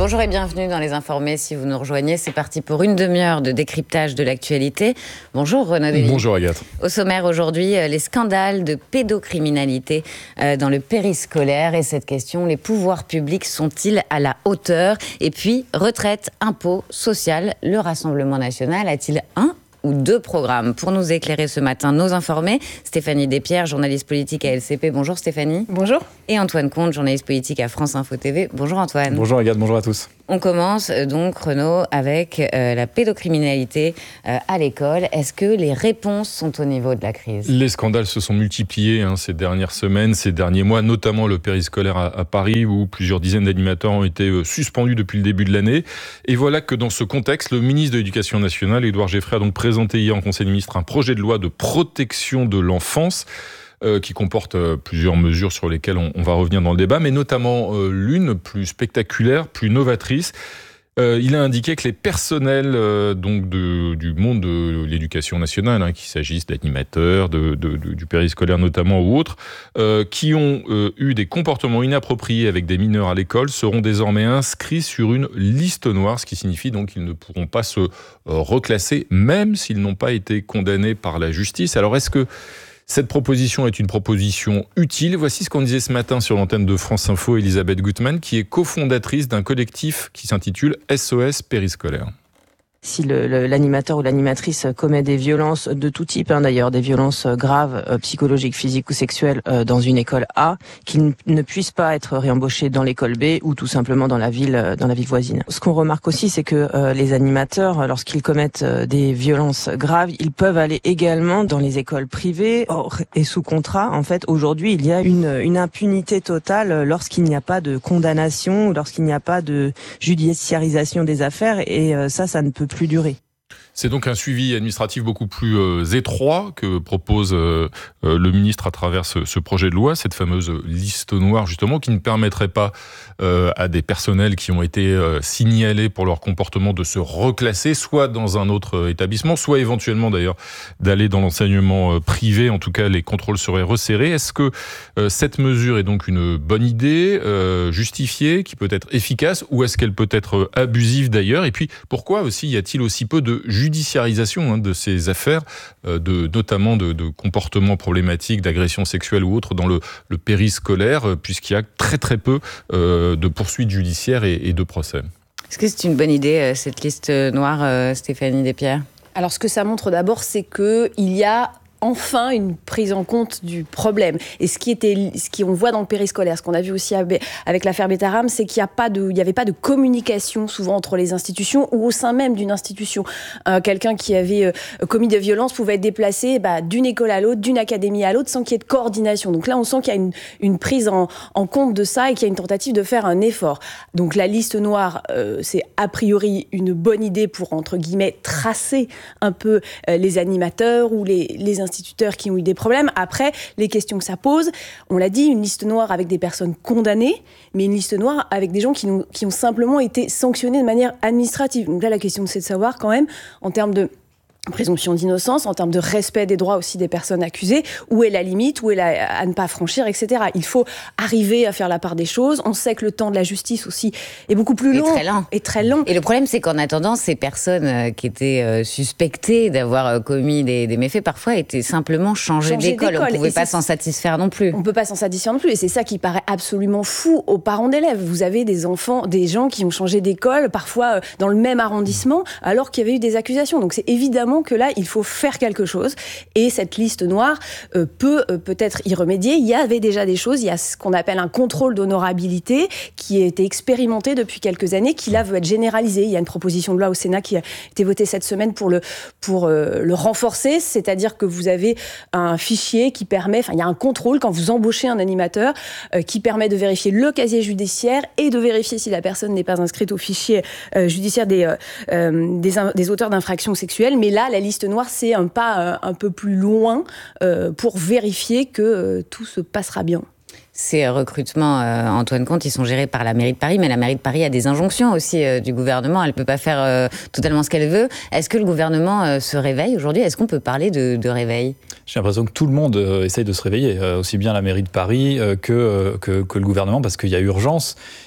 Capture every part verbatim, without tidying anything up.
Bonjour et bienvenue dans Les Informés. Si vous nous rejoignez, c'est parti pour une demi-heure de décryptage de l'actualité. Bonjour Renaud Delis. Bonjour Agathe. Au sommaire aujourd'hui, les scandales de pédocriminalité dans le périscolaire. Et cette question, les pouvoirs publics sont-ils à la hauteur? Et puis, retraite, impôts, social, le Rassemblement national a-t-il un ou deux programmes? Pour nous éclairer ce matin, nos informés, Stéphanie Despierres, journaliste politique à L C P. Bonjour Stéphanie. Bonjour. Et Antoine Comte, journaliste politique à France Info T V. Bonjour Antoine. Bonjour Agathe, bonjour à tous. On commence donc, Renaud, avec euh, la pédocriminalité euh, à l'école. Est-ce que les réponses sont au niveau de la crise? Les scandales se sont multipliés hein, ces dernières semaines, ces derniers mois, notamment le périscolaire à, à Paris, où plusieurs dizaines d'animateurs ont été euh, suspendus depuis le début de l'année. Et voilà que dans ce contexte, le ministre de l'Éducation nationale, Édouard Geoffroy, a donc présenté hier en Conseil des ministres un projet de loi de protection de l'enfance, Euh, qui comporte euh, plusieurs mesures sur lesquelles on, on va revenir dans le débat, mais notamment euh, l'une plus spectaculaire, plus novatrice. Euh, il a indiqué que les personnels euh, donc de, du monde de l'éducation nationale, hein, qu'il s'agisse d'animateurs, de, de, de, du périscolaire notamment ou autres, euh, qui ont euh, eu des comportements inappropriés avec des mineurs à l'école, seront désormais inscrits sur une liste noire, ce qui signifie donc qu'ils ne pourront pas se euh, reclasser, même s'ils n'ont pas été condamnés par la justice. Alors est-ce que cette proposition est une proposition utile? Voici ce qu'on disait ce matin sur l'antenne de France Info, Elisabeth Gutmann, qui est cofondatrice d'un collectif qui s'intitule S O S Périscolaire. Si le, le, l'animateur ou l'animatrice commet des violences de tout type, hein, d'ailleurs des violences graves, euh, psychologiques, physiques ou sexuelles euh, dans une école A, qu'il ne puisse pas être réembauché dans l'école B ou tout simplement dans la ville, euh, dans la ville voisine. Ce qu'on remarque aussi, c'est que euh, les animateurs, lorsqu'ils commettent euh, des violences graves, ils peuvent aller également dans les écoles privées or, et sous contrat. En fait, aujourd'hui, il y a une, une impunité totale lorsqu'il n'y a pas de condamnation, lorsqu'il n'y a pas de judiciarisation des affaires, et euh, ça, ça ne peut plus durer. C'est donc un suivi administratif beaucoup plus euh, étroit que propose euh, euh, le ministre à travers ce, ce projet de loi, cette fameuse liste noire justement, qui ne permettrait pas euh, à des personnels qui ont été euh, signalés pour leur comportement de se reclasser, soit dans un autre établissement, soit éventuellement d'ailleurs d'aller dans l'enseignement euh, privé. En tout cas, les contrôles seraient resserrés. Est-ce que euh, cette mesure est donc une bonne idée, euh, justifiée, qui peut être efficace, ou est-ce qu'elle peut être abusive d'ailleurs? Et puis, pourquoi aussi y a-t-il aussi peu de judiciarisation hein, de ces affaires, euh, de, notamment de, de comportements problématiques, d'agressions sexuelles ou autres dans le, le périscolaire, euh, puisqu'il y a très très peu euh, de poursuites judiciaires et, et de procès. Est-ce que c'est une bonne idée, euh, cette liste noire, euh, Stéphanie Despierres? Alors, ce que ça montre d'abord, c'est qu'il y a enfin une prise en compte du problème. Et ce qui était, ce qu'on voit dans le périscolaire, ce qu'on a vu aussi avec l'affaire Betaram, c'est qu'il n'y a pas de, il n'y avait pas de communication souvent entre les institutions ou au sein même d'une institution. Euh, quelqu'un qui avait euh, commis des violences pouvait être déplacé bah, d'une école à l'autre, d'une académie à l'autre, sans qu'il y ait de coordination. Donc là, on sent qu'il y a une, une prise en, en compte de ça et qu'il y a une tentative de faire un effort. Donc la liste noire, euh, c'est a priori une bonne idée pour, entre guillemets, tracer un peu euh, les animateurs ou les, les instituteurs qui ont eu des problèmes. Après, les questions que ça pose, on l'a dit, une liste noire avec des personnes condamnées, mais une liste noire avec des gens qui ont, qui ont simplement été sanctionnés de manière administrative. Donc là, la question, c'est de savoir quand même, en termes de présomption d'innocence, en termes de respect des droits aussi des personnes accusées, où est la limite, où est la, à ne pas franchir, et cetera. Il faut arriver à faire la part des choses. On sait que le temps de la justice aussi est beaucoup plus long. Et très lent. Et très lent. Et le problème, c'est qu'en attendant, ces personnes qui étaient suspectées d'avoir commis des, des méfaits, parfois étaient simplement changées Changer d'école. d'école. On ne pouvait et pas s'en satisfaire non plus. On ne peut pas s'en satisfaire non plus. Et c'est ça qui paraît absolument fou aux parents d'élèves. Vous avez des enfants, des gens qui ont changé d'école, parfois dans le même arrondissement, alors qu'il y avait eu des accusations. Donc c'est évidemment que là, il faut faire quelque chose, et cette liste noire euh, peut euh, peut-être y remédier. Il y avait déjà des choses, il y a ce qu'on appelle un contrôle d'honorabilité qui a été expérimenté depuis quelques années, qui là veut être généralisé. Il y a une proposition de loi au Sénat qui a été votée cette semaine pour le, pour, euh, le renforcer, c'est-à-dire que vous avez un fichier qui permet, enfin il y a un contrôle quand vous embauchez un animateur euh, qui permet de vérifier le casier judiciaire et de vérifier si la personne n'est pas inscrite au fichier euh, judiciaire des, euh, des, des auteurs d'infractions sexuelles. Mais là, la liste noire, c'est un pas euh, un peu plus loin euh, pour vérifier que euh, tout se passera bien. Ces recrutements, euh, Antoine Comte, ils sont gérés par la mairie de Paris, mais la mairie de Paris a des injonctions aussi euh, du gouvernement. Elle ne peut pas faire euh, totalement ce qu'elle veut. Est-ce que le gouvernement euh, se réveille aujourd'hui? Est-ce qu'on peut parler de, de réveil? J'ai l'impression que tout le monde euh, essaye de se réveiller, euh, aussi bien la mairie de Paris euh, que, euh, que, que le gouvernement, parce qu'il y a urgence.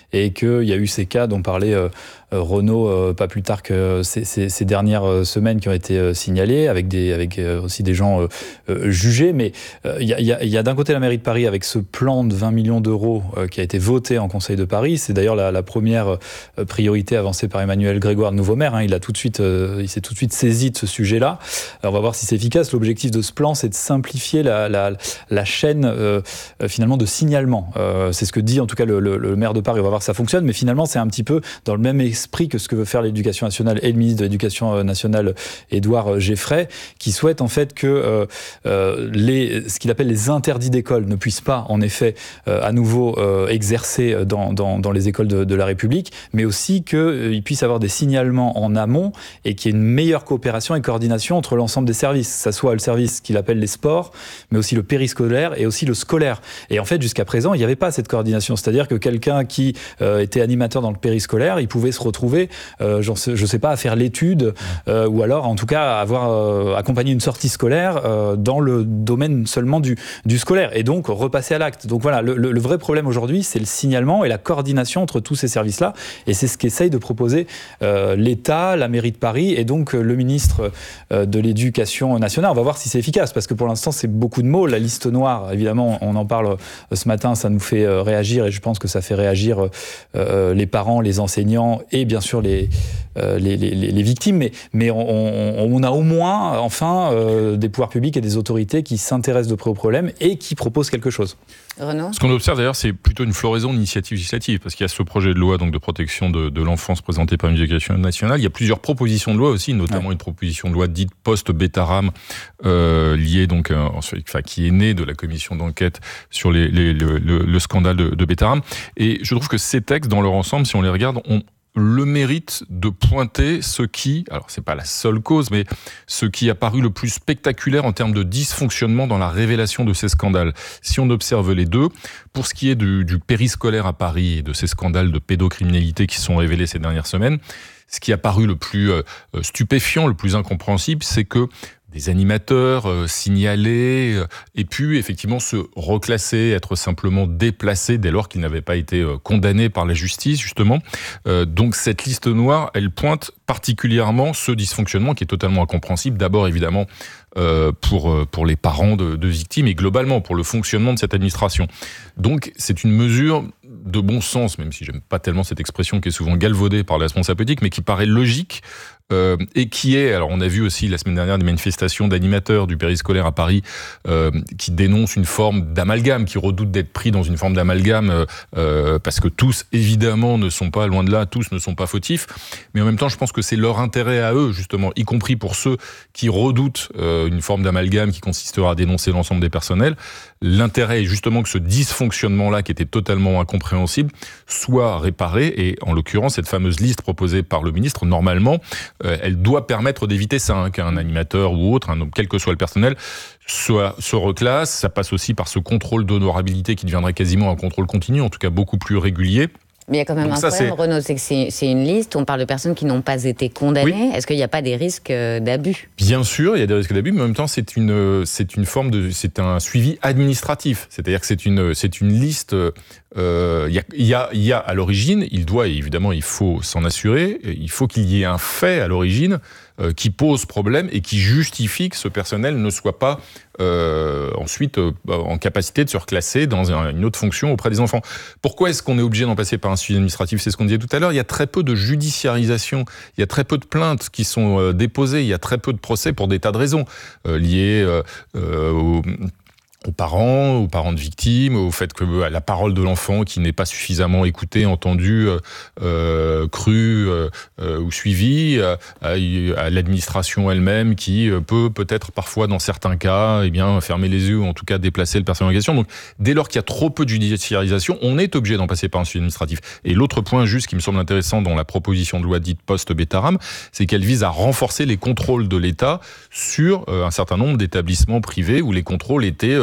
et qu'il y a eu ces cas dont parlait euh, Renaud euh, pas plus tard que ces, ces, ces dernières semaines qui ont été euh, signalées, avec, des, avec euh, aussi des gens euh, euh, jugés. Mais il euh, y, y, a, y a d'un côté la mairie de Paris avec ce plan de vingt millions d'euros euh, qui a été voté en Conseil de Paris. C'est d'ailleurs la, la première euh, priorité avancée par Emmanuel Grégoire, nouveau maire. Hein. Il, a tout de suite, euh, il s'est tout de suite saisi de ce sujet-là. Alors, on va voir si c'est efficace. L'objectif de ce plan, c'est de simplifier la, la, la chaîne euh, finalement de signalement. Euh, c'est ce que dit en tout cas le, le, le maire de Paris. On va voir si ça fonctionne. Mais finalement, c'est un petit peu dans le même esprit que ce que veut faire l'Éducation nationale et le ministre de l'Éducation nationale, Édouard Geffray, qui souhaite en fait que euh, euh, les, ce qu'il appelle les interdits d'école ne puissent pas en effet euh, à nouveau euh, exercer dans, dans, dans les écoles de, de la République, mais aussi qu'il euh, puisse avoir des signalements en amont et qu'il y ait une meilleure coopération et coordination entre l'ensemble des services, que ça soit le service qu'il appelle les sports, mais aussi le périscolaire et aussi le scolaire. Et en fait, jusqu'à présent, il n'y avait pas cette coordination, c'est-à-dire que quelqu'un qui euh, était animateur dans le périscolaire, il pouvait se retrouver, euh, sais, je ne sais pas, à faire l'étude, euh, ou alors en tout cas à avoir euh, accompagné une sortie scolaire euh, dans le domaine seulement du, du scolaire, et donc repasser à l'acte. Donc voilà, le, le, le vrai problème aujourd'hui, c'est le signalement et la coordination entre tous ces services-là, et c'est ce qu'essaye de proposer euh, l'État, la mairie de Paris, et donc euh, le ministre euh, de l'Éducation nationale. On va voir si c'est efficace, parce que pour l'instant, c'est beaucoup de mots. La liste noire, évidemment, on en parle euh, ce matin, ça nous fait euh, réagir, et je pense que ça fait réagir euh, les parents, les enseignants, et bien sûr les, euh, les, les, les victimes, mais, mais on, on, on a au moins, enfin, euh, des pouvoirs publics et des autorités qui s'intéressent de près au problème et qui proposent quelque chose. Renaud ? Ce qu'on observe d'ailleurs, c'est plutôt une floraison d'initiatives législatives, parce qu'il y a ce projet de loi donc, de protection de, de l'enfance présenté par l'Éducation nationale. Il y a plusieurs propositions de loi aussi, notamment ouais. une proposition de loi dite post-Betaram, euh, liée donc, euh, enfin, qui est née de la commission d'enquête sur les, les, le, le, le scandale de, de Betaram. Et je trouve que ces textes, dans leur ensemble, si on les regarde, ont le mérite de pointer ce qui, alors c'est pas la seule cause, mais ce qui a paru le plus spectaculaire en termes de dysfonctionnement dans la révélation de ces scandales. Si on observe les deux, pour ce qui est du, du périscolaire à Paris et de ces scandales de pédocriminalité qui sont révélés ces dernières semaines, ce qui a paru le plus euh, stupéfiant, le plus incompréhensible, c'est que des animateurs euh, signalés euh, aient pu effectivement se reclasser, être simplement déplacés dès lors qu'ils n'avaient pas été euh, condamnés par la justice, justement. Euh, donc cette liste noire, elle pointe particulièrement ce dysfonctionnement qui est totalement incompréhensible. D'abord, évidemment, euh, pour, pour les parents de, de victimes et globalement pour le fonctionnement de cette administration. Donc c'est une mesure de bon sens, même si j'aime pas tellement cette expression qui est souvent galvaudée par la responsable politique, mais qui paraît logique. Euh, et qui est, alors on a vu aussi la semaine dernière des manifestations d'animateurs du périscolaire à Paris euh, qui dénoncent une forme d'amalgame, qui redoutent d'être pris dans une forme d'amalgame euh, euh, parce que tous évidemment ne sont pas, loin de là, tous ne sont pas fautifs, mais en même temps je pense que c'est leur intérêt à eux justement, y compris pour ceux qui redoutent euh, une forme d'amalgame qui consistera à dénoncer l'ensemble des personnels. L'intérêt est justement que ce dysfonctionnement-là, qui était totalement incompréhensible, soit réparé, et en l'occurrence cette fameuse liste proposée par le ministre, normalement Euh, elle doit permettre d'éviter ça, hein, qu'un animateur ou autre, hein, quel que soit le personnel, soit, se reclasse. Ça passe aussi par ce contrôle d'honorabilité qui deviendrait quasiment un contrôle continu, en tout cas beaucoup plus régulier. Mais il y a quand même Donc un ça, problème, c'est... Renaud, c'est que c'est, c'est une liste, on parle de personnes qui n'ont pas été condamnées. Oui. Est-ce qu'il n'y a pas des risques d'abus ? Bien sûr, il y a des risques d'abus, mais en même temps, c'est une, c'est une forme de, c'est un suivi administratif. C'est-à-dire que c'est une, c'est une liste. Euh, il y a, il y a, il y a à l'origine, il doit évidemment, il faut s'en assurer. Il faut qu'il y ait un fait à l'origine euh, qui pose problème et qui justifie que ce personnel ne soit pas euh, ensuite euh, en capacité de se reclasser dans un, une autre fonction auprès des enfants. Pourquoi est-ce qu'on est obligé d'en passer par un suivi administratif ? C'est ce qu'on disait tout à l'heure. Il y a très peu de judiciarisation, il y a très peu de plaintes qui sont euh, déposées, il y a très peu de procès pour des tas de raisons euh, liées euh, euh, au aux parents, aux parents de victimes, au fait que euh, la parole de l'enfant qui n'est pas suffisamment écoutée, entendue, euh, crue euh, euh, ou suivie, euh, à, à l'administration elle-même qui peut peut-être parfois dans certains cas eh bien, fermer les yeux ou en tout cas déplacer le personnel en question. Donc dès lors qu'il y a trop peu de judiciarisation, on est obligé d'en passer par un suivi administratif. Et l'autre point juste qui me semble intéressant dans la proposition de loi dite post-Betaram, c'est qu'elle vise à renforcer les contrôles de l'État sur euh, un certain nombre d'établissements privés où les contrôles étaient euh,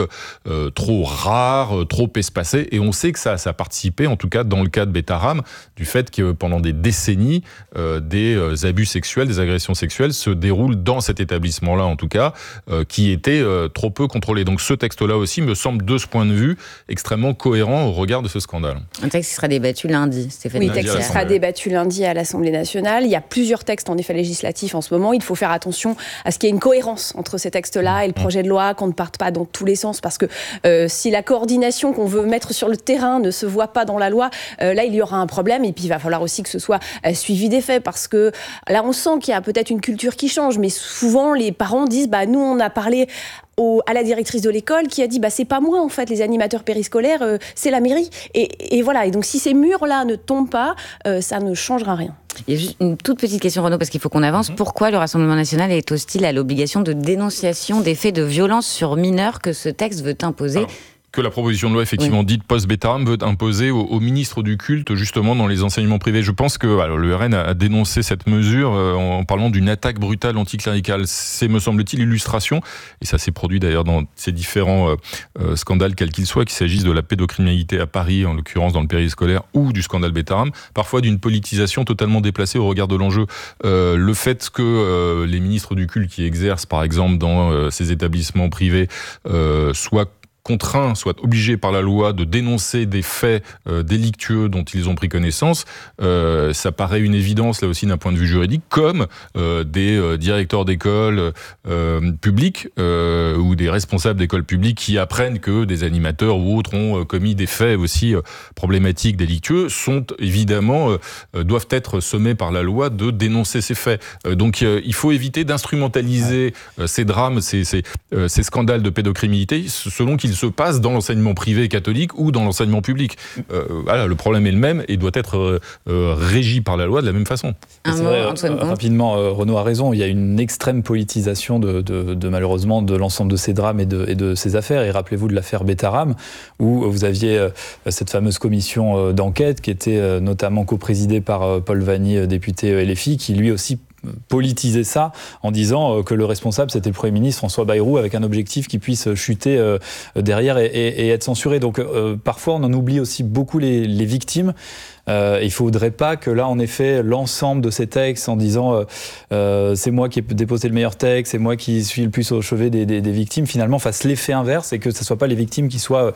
euh, trop rares, euh, trop espacées. Et on sait que ça, ça a participé, en tout cas dans le cas de Betaram, du fait que pendant des décennies, euh, des euh, abus sexuels, des agressions sexuelles se déroulent dans cet établissement-là, en tout cas, euh, qui était euh, trop peu contrôlé. Donc ce texte-là aussi me semble, de ce point de vue, extrêmement cohérent au regard de ce scandale. Un texte qui sera débattu lundi, Stéphanie. Oui, texte qui sera débattu lundi à l'Assemblée nationale. Il y a plusieurs textes en effet législatifs en ce moment. Il faut faire attention à ce qu'il y ait une cohérence entre ces textes-là et le projet de loi, qu'on ne parte pas dans tous les sens, parce que euh, si la coordination qu'on veut mettre sur le terrain ne se voit pas dans la loi, euh, là il y aura un problème. Et puis il va falloir aussi que ce soit euh, suivi des faits, parce que là on sent qu'il y a peut-être une culture qui change, mais souvent les parents disent bah nous on a parlé Au, à la directrice de l'école qui a dit bah c'est pas moi en fait les animateurs périscolaires, euh, c'est la mairie, et, et voilà, et donc si ces murs là ne tombent pas, euh, ça ne changera rien. Il y a juste une toute petite question, Renaud, parce qu'il faut qu'on avance. Mmh. Pourquoi le Rassemblement national est hostile à l'obligation de dénonciation des faits de violence sur mineurs que ce texte veut imposer? Alors, que la proposition de loi, effectivement, oui. dite post-Betaram, veut imposer au, au ministre du culte, justement, dans les enseignements privés. Je pense que alors, le R N a dénoncé cette mesure euh, en parlant d'une attaque brutale anticléricale. C'est, me semble-t-il, l'illustration, et ça s'est produit d'ailleurs dans ces différents euh, euh, scandales, quels qu'ils soient, qu'il s'agisse de la pédocriminalité à Paris, en l'occurrence dans le périscolaire, ou du scandale Betaram, parfois d'une politisation totalement déplacée au regard de l'enjeu. Euh, le fait que euh, les ministres du culte qui exercent, par exemple, dans euh, ces établissements privés, euh, soient contraints, soit obligés par la loi de dénoncer des faits euh, délictueux dont ils ont pris connaissance, euh, ça paraît une évidence là aussi d'un point de vue juridique, comme euh, des euh, directeurs d'école euh, publiques euh, ou des responsables d'écoles publiques qui apprennent que des animateurs ou autres ont euh, commis des faits aussi euh, problématiques, délictueux, sont évidemment euh, doivent être sommés par la loi de dénoncer ces faits. Euh, donc euh, il faut éviter d'instrumentaliser euh, ces drames, ces, ces, euh, ces scandales de pédocriminalité selon qu'ils se passe dans l'enseignement privé catholique ou dans l'enseignement public. Euh, voilà, le problème est le même et doit être euh, euh, régi par la loi de la même façon. C'est vrai, euh, rapidement, euh, Renaud a raison, il y a une extrême politisation de, de, de malheureusement de l'ensemble de ces drames et de, et de ces affaires. Et rappelez-vous de l'affaire Betaram, où vous aviez euh, cette fameuse commission euh, d'enquête qui était euh, notamment coprésidée par euh, Paul Vanny, euh, député L F I, qui lui aussi politiser ça en disant que le responsable c'était le Premier ministre François Bayrou, avec un objectif qui puisse chuter euh, derrière et, et, et être censuré. Donc euh, parfois on en oublie aussi beaucoup les, les victimes. Euh, il ne faudrait pas que là, en effet, l'ensemble de ces textes, en disant euh, euh, c'est moi qui ai déposé le meilleur texte, c'est moi qui suis le plus au chevet des, des, des victimes, finalement fasse l'effet inverse et que ce ne soit pas les victimes qui soient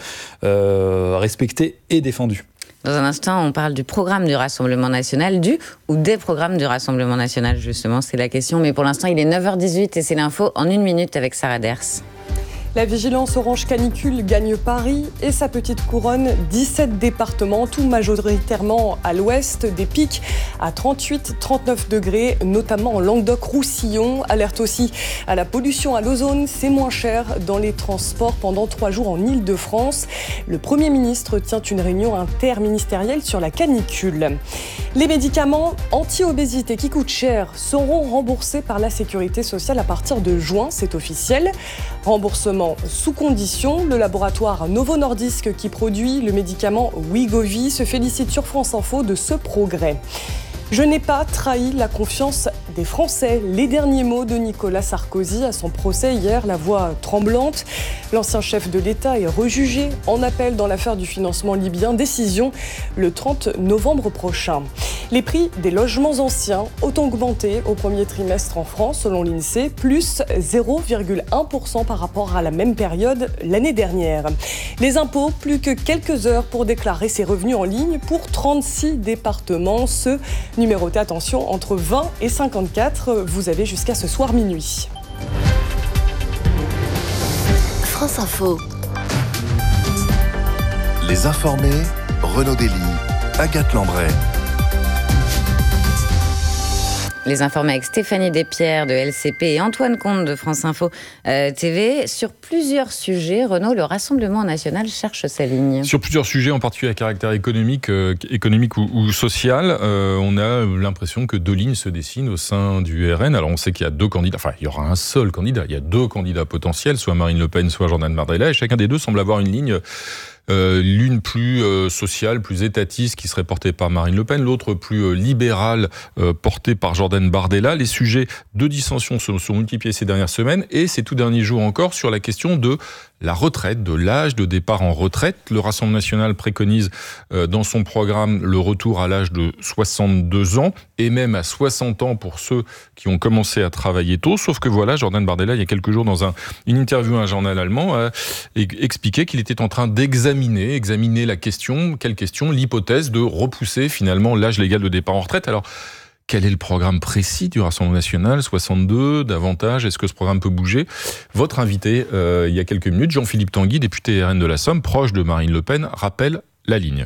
euh, respectées et défendues. Dans un instant, on parle du programme du Rassemblement national, du ou des programmes du Rassemblement national, justement, c'est la question. Mais pour l'instant, il est neuf heures dix-huit et c'est l'info en une minute avec Sarah Ders. La vigilance orange canicule gagne Paris et sa petite couronne, dix-sept départements, tout majoritairement à l'ouest, des pics à trente-huit à trente-neuf degrés, notamment en Languedoc-Roussillon. Alerte aussi à la pollution à l'ozone, c'est moins cher dans les transports pendant trois jours en Île-de-France. Le Premier ministre tient une réunion interministérielle sur la canicule. Les médicaments anti-obésité qui coûtent cher seront remboursés par la Sécurité sociale à partir de juin, c'est officiel. Remboursement sous condition. Le laboratoire Novo Nordisk qui produit le médicament Wegovy se félicite sur France Info de ce progrès. Je n'ai pas trahi la confiance des Français. Les derniers mots de Nicolas Sarkozy à son procès hier, la voix tremblante. L'ancien chef de l'État est rejugé en appel dans l'affaire du financement libyen. Décision le trente novembre prochain. Les prix des logements anciens ont augmenté au premier trimestre en France, selon l'INSEE, plus zéro virgule un pour cent par rapport à la même période l'année dernière. Les impôts, plus que quelques heures pour déclarer ses revenus en ligne pour trente-six départements. Ceux numérotés, attention, entre vingt et cinquante-quatre. Vous avez jusqu'à ce soir minuit. France Info. Les informés, Renaud Dely, Agathe Lambray. Les informés avec Stéphanie Despierres de L C P et Antoine Comte de France Info euh, T V. Sur plusieurs sujets, Renaud, le Rassemblement national cherche sa ligne. Sur plusieurs sujets, en particulier à caractère économique, euh, économique ou, ou social, euh, on a l'impression que deux lignes se dessinent au sein du R N. Alors on sait qu'il y a deux candidats, enfin il y aura un seul candidat, il y a deux candidats potentiels, soit Marine Le Pen, soit Jordan Bardella, et chacun des deux semble avoir une ligne Euh, l'une plus euh, sociale, plus étatiste, qui serait portée par Marine Le Pen, l'autre plus euh, libérale, euh, portée par Jordan Bardella. Les sujets de dissension se sont multipliés ces dernières semaines, et ces tout derniers jours encore sur la question de la retraite, de l'âge de départ en retraite. Le Rassemblement national préconise euh, dans son programme le retour à l'âge de soixante-deux ans, et même à soixante ans pour ceux qui ont commencé à travailler tôt. Sauf que voilà, Jordan Bardella, il y a quelques jours, dans un, une interview à un journal allemand, a expliqué qu'il était en train d'examiner, examiner la question, quelle question, l'hypothèse de repousser finalement l'âge légal de départ en retraite. Alors, quel est le programme précis du Rassemblement national ? soixante-deux, davantage ? Est-ce que ce programme peut bouger ? Votre invité, euh, il y a quelques minutes, Jean-Philippe Tanguy, député R N de la Somme, proche de Marine Le Pen, rappelle la ligne.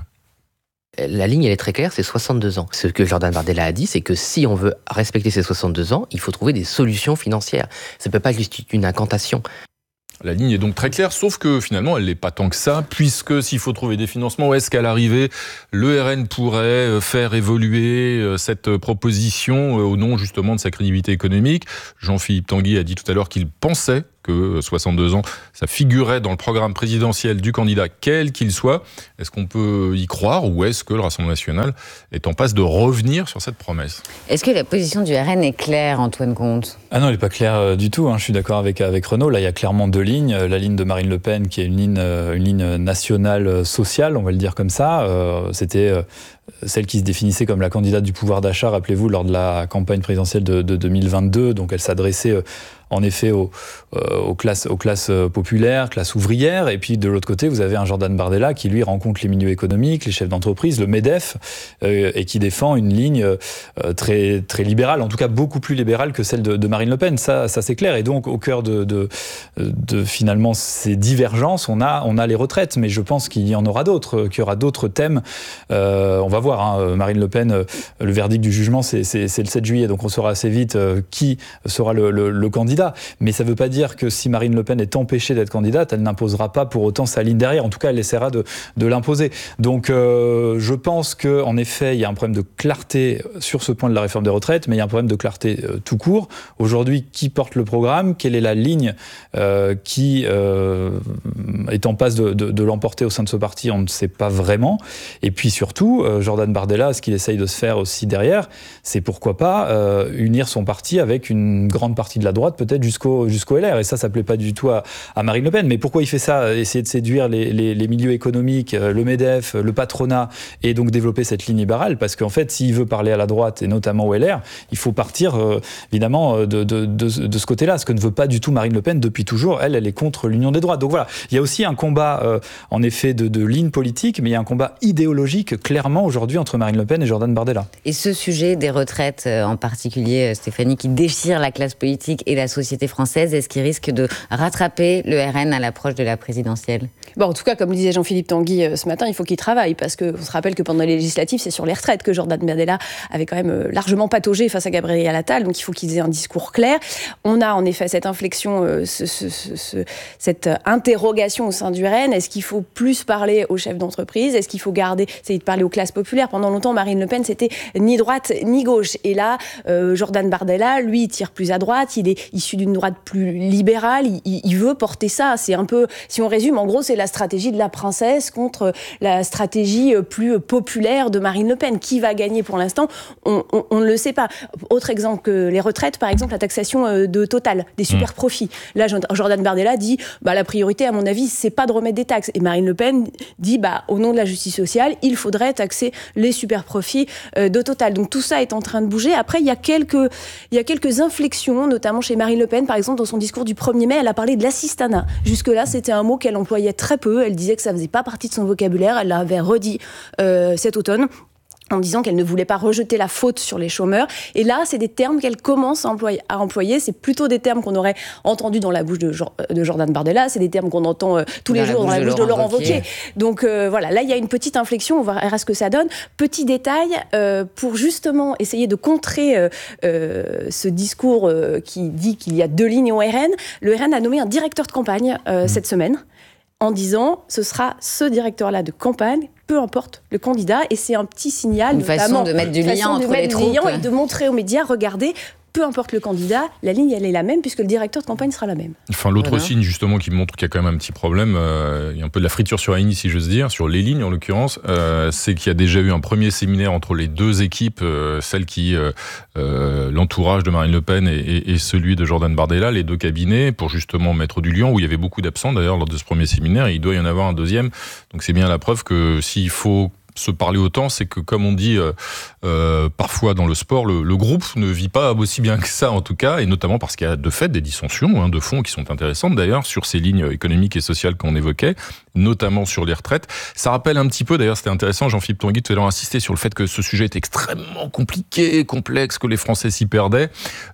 La ligne, elle est très claire, c'est soixante-deux ans. Ce que Jordan Bardella a dit, c'est que si on veut respecter ces soixante-deux ans, il faut trouver des solutions financières. Ça ne peut pas juste être une incantation. La ligne est donc très claire, sauf que finalement, elle n'est pas tant que ça, puisque s'il faut trouver des financements, où est-ce qu'à l'arrivée, le R N pourrait faire évoluer cette proposition au nom justement de sa crédibilité économique ? Jean-Philippe Tanguy a dit tout à l'heure qu'il pensait que soixante-deux ans, ça figurait dans le programme présidentiel du candidat, quel qu'il soit. Est-ce qu'on peut y croire, ou est-ce que le Rassemblement national est en passe de revenir sur cette promesse ? Est-ce que la position du R N est claire, Antoine Comte ? Ah non, elle n'est pas claire euh, du tout. Hein. Je suis d'accord avec, avec Renaud. Là, il y a clairement deux lignes. La ligne de Marine Le Pen, qui est une ligne, euh, une ligne nationale sociale, on va le dire comme ça. Euh, c'était euh, celle qui se définissait comme la candidate du pouvoir d'achat, rappelez-vous, lors de la campagne présidentielle de, de deux mille vingt-deux. Donc, elle s'adressait euh, en effet aux, euh, aux, classes, aux classes populaires, classes ouvrières. Et puis de l'autre côté, vous avez un Jordan Bardella qui, lui, rencontre les milieux économiques, les chefs d'entreprise, le MEDEF, euh, et qui défend une ligne euh, très, très libérale, en tout cas beaucoup plus libérale que celle de, de Marine Le Pen. Ça, ça c'est clair. Et donc, au cœur de, de, de finalement ces divergences, on a, on a les retraites. Mais je pense qu'il y en aura d'autres, qu'il y aura d'autres thèmes. Euh, on va voir, hein, Marine Le Pen, le verdict du jugement, c'est, c'est, c'est le sept juillet. Donc on saura assez vite euh, qui sera le, le, le candidat. Mais ça ne veut pas dire que si Marine Le Pen est empêchée d'être candidate, elle n'imposera pas pour autant sa ligne derrière. En tout cas, elle essaiera de, de l'imposer. Donc, euh, je pense qu'en effet, il y a un problème de clarté sur ce point de la réforme des retraites, mais il y a un problème de clarté euh, tout court. Aujourd'hui, qui porte le programme ? Quelle est la ligne euh, qui euh, est en passe de, de, de l'emporter au sein de ce parti ? On ne sait pas vraiment. Et puis surtout, euh, Jordan Bardella, ce qu'il essaye de se faire aussi derrière, c'est pourquoi pas euh, unir son parti avec une grande partie de la droite, peut-être jusqu'au, jusqu'au L R. Et ça, ça ne plaît pas du tout à, à Marine Le Pen. Mais pourquoi il fait ça ? Essayer de séduire les, les, les milieux économiques, le MEDEF, le patronat, et donc développer cette ligne libérale. Parce qu'en fait, s'il veut parler à la droite, et notamment au L R, il faut partir, euh, évidemment, de, de, de, de ce côté-là. Ce que ne veut pas du tout Marine Le Pen depuis toujours. Elle, elle est contre l'union des droites. Donc voilà, il y a aussi un combat, euh, en effet, de, de ligne politique, mais il y a un combat idéologique, clairement, aujourd'hui, entre Marine Le Pen et Jordan Bardella. Et ce sujet des retraites, en particulier, Stéphanie, qui déchire la classe politique et la société française, est-ce qu'il risque de rattraper le R N à l'approche de la présidentielle ? Bon, en tout cas, comme disait Jean-Philippe Tanguy ce matin, il faut qu'il travaille, parce qu'on se rappelle que pendant les législatives, c'est sur les retraites que Jordan Bardella avait quand même largement pataugé face à Gabriel Attal, donc il faut qu'ils aient un discours clair. On a en effet cette inflexion, euh, ce, ce, ce, cette interrogation au sein du R N. Est-ce qu'il faut plus parler aux chefs d'entreprise ? Est-ce qu'il faut garder, essayer de parler aux classes populaires ? Pendant longtemps, Marine Le Pen, c'était ni droite ni gauche. Et là, euh, Jordan Bardella, lui, il tire plus à droite, il est issu d'une droite plus libérale, il, il veut porter ça. C'est un peu, si on résume, en gros, c'est la stratégie de la princesse contre la stratégie plus populaire de Marine Le Pen. Qui va gagner pour l'instant ? on, on, on ne le sait pas. Autre exemple que les retraites, par exemple, la taxation de Total, des super mmh. profits. Là, Jordan Bardella dit, bah, la priorité, à mon avis, c'est pas de remettre des taxes. Et Marine Le Pen dit, bah, au nom de la justice sociale, il faudrait taxer les super profits de Total. Donc tout ça est en train de bouger. Après, il y a quelques, il y a quelques inflexions, notamment chez Marine Le Pen, par exemple, dans son discours du premier mai, elle a parlé de l'assistanat. Jusque-là, c'était un mot qu'elle employait très peu. Elle disait que ça faisait pas partie de son vocabulaire. Elle l'avait redit euh, cet automne, en disant qu'elle ne voulait pas rejeter la faute sur les chômeurs. Et là, c'est des termes qu'elle commence à employer. À employer. C'est plutôt des termes qu'on aurait entendus dans la bouche de, de Jordan Bardella. C'est des termes qu'on entend euh, tous dans les jours dans la bouche de Laurent Wauquiez. Donc euh, voilà, là, il y a une petite inflexion. On verra ce que ça donne. Petit détail, euh, pour justement essayer de contrer euh, euh, ce discours euh, qui dit qu'il y a deux lignes au R N, le R N a nommé un directeur de campagne euh, mmh. cette semaine, en disant ce sera ce directeur-là de campagne, peu importe le candidat, et c'est un petit signal, une façon de mettre du lien entre les troupes, et de montrer aux médias, regardez, peu importe le candidat, la ligne, elle est la même, puisque le directeur de campagne sera la même. Enfin, l'autre Voilà. signe, justement, qui montre qu'il y a quand même un petit problème, euh, il y a un peu de la friture sur la ligne, si j'ose dire, sur les lignes, en l'occurrence, euh, c'est qu'il y a déjà eu un premier séminaire entre les deux équipes, euh, celle qui, euh, euh, l'entourage de Marine Le Pen et, et, et celui de Jordan Bardella, les deux cabinets, pour justement mettre du lion, où il y avait beaucoup d'absents, d'ailleurs, lors de ce premier séminaire, et il doit y en avoir un deuxième. Donc c'est bien la preuve que s'il faut se parler autant, c'est que, comme on dit euh, euh, parfois dans le sport, le, le groupe ne vit pas aussi bien que ça, en tout cas, et notamment parce qu'il y a de fait des dissensions, hein, de fond, qui sont intéressantes d'ailleurs, sur ces lignes économiques et sociales qu'on évoquait, notamment sur les retraites. Ça rappelle un petit peu, d'ailleurs, c'était intéressant, Jean-Philippe Tanguy tout à l'heure insistait sur le fait que ce sujet est extrêmement compliqué, complexe, que les Français s'y perdaient,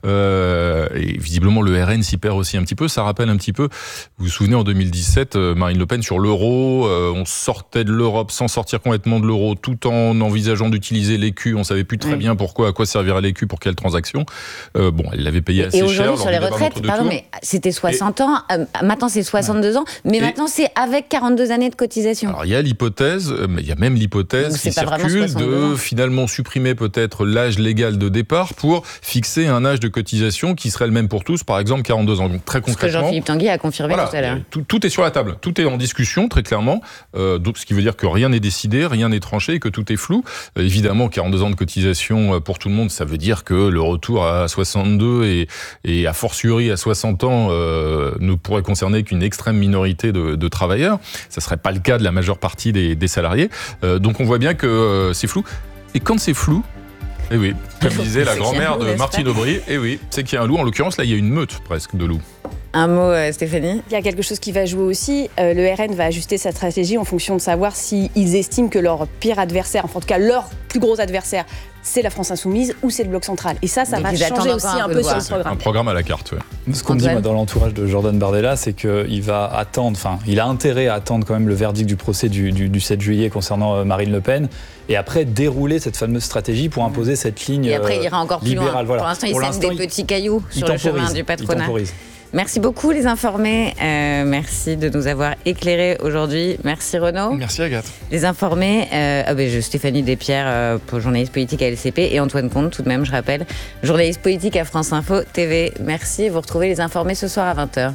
euh, et visiblement le R N s'y perd aussi un petit peu. Ça rappelle un petit peu, vous vous souvenez, en deux mille dix-sept, euh, Marine Le Pen sur l'euro, euh, on sortait de l'Europe sans sortir complètement de l'euro, tout en envisageant d'utilisser l'écu. On savait plus très Oui. bien pourquoi, à quoi servirait l'écu, pour quelle transaction. Euh, bon, elle l'avait payé assez Et cher. aujourd'hui, lors sur du les débat retraites, d'entre-deux pardon, tours. mais c'était soixante ans, euh, maintenant c'est soixante-deux ans, mais Et- maintenant c'est avec quarante-deux années de cotisation. Alors il y a l'hypothèse, euh, mais il y a même l'hypothèse Donc, qui c'est pas vraiment circule soixante-deux ans. de finalement supprimer peut-être l'âge légal de départ pour fixer un âge de cotisation qui serait le même pour tous, par exemple quarante-deux ans. Donc très Ce que concrètement, Jean-Philippe Tanguy a confirmé voilà, tout à l'heure. tout, tout est sur la table, tout est en discussion très clairement, euh, donc, ce qui veut dire que rien n'est décidé, rien n'est tranché, et que tout est flou. Euh, évidemment, quarante-deux ans de cotisation euh, pour tout le monde, ça veut dire que le retour à soixante-deux et, et a fortiori à soixante ans euh, ne pourrait concerner qu'une extrême minorité de, de travailleurs. Ça serait pas le cas de la majeure partie des, des salariés. Euh, donc on voit bien que euh, c'est flou. Et quand c'est flou, eh oui, comme disait la C'est qu'il y a un grand-mère loup, de n'est-ce Martine pas Aubry, eh oui, c'est qu'il y a un loup. En l'occurrence, là, il y a une meute presque de loups. Un mot, euh, Stéphanie ? Il y a quelque chose qui va jouer aussi. Euh, le R N va ajuster sa stratégie en fonction de savoir s'ils estiment que leur pire adversaire, enfin en tout cas leur plus gros adversaire, c'est la France Insoumise ou c'est le Bloc Central. Et ça, ça Donc va ils attendent changer encore aussi un un peu peu de sur voir. le C'est un programme. programme à la carte, ouais. Ce qu'on me dit Antoine moi, dans l'entourage de Jordan Bardella, c'est qu'il va attendre, enfin, il a intérêt à attendre quand même le verdict du procès du, du, du sept juillet concernant euh, Marine Le Pen, et après dérouler cette fameuse stratégie pour imposer cette ligne Et après, il ira euh, encore plus libérale. loin. Voilà. Pour l'instant, il Pour sème l'instant, des petits cailloux il sur le temporise, chemin du il patronat. temporise. Merci beaucoup, les informés. Euh, merci de nous avoir éclairés aujourd'hui. Merci, Renaud. Merci Agathe. Les informés, euh, ah ben, je, Stéphanie Despierres, euh, pour journaliste politique à L C P, et Antoine Comte, tout de même, je rappelle, journaliste politique à France Info T V. Merci. Vous retrouvez les informés ce soir à vingt heures.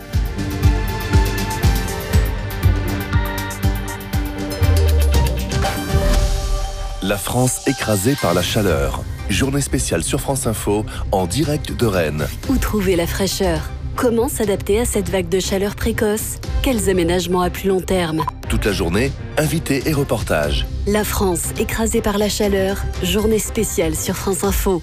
La France écrasée par la chaleur. Journée spéciale sur France Info, en direct de Rennes. Où trouver la fraîcheur? Comment s'adapter à cette vague de chaleur précoce? Quels aménagements à plus long terme? Toute la journée, invités et reportages. La France écrasée par la chaleur, journée spéciale sur France Info.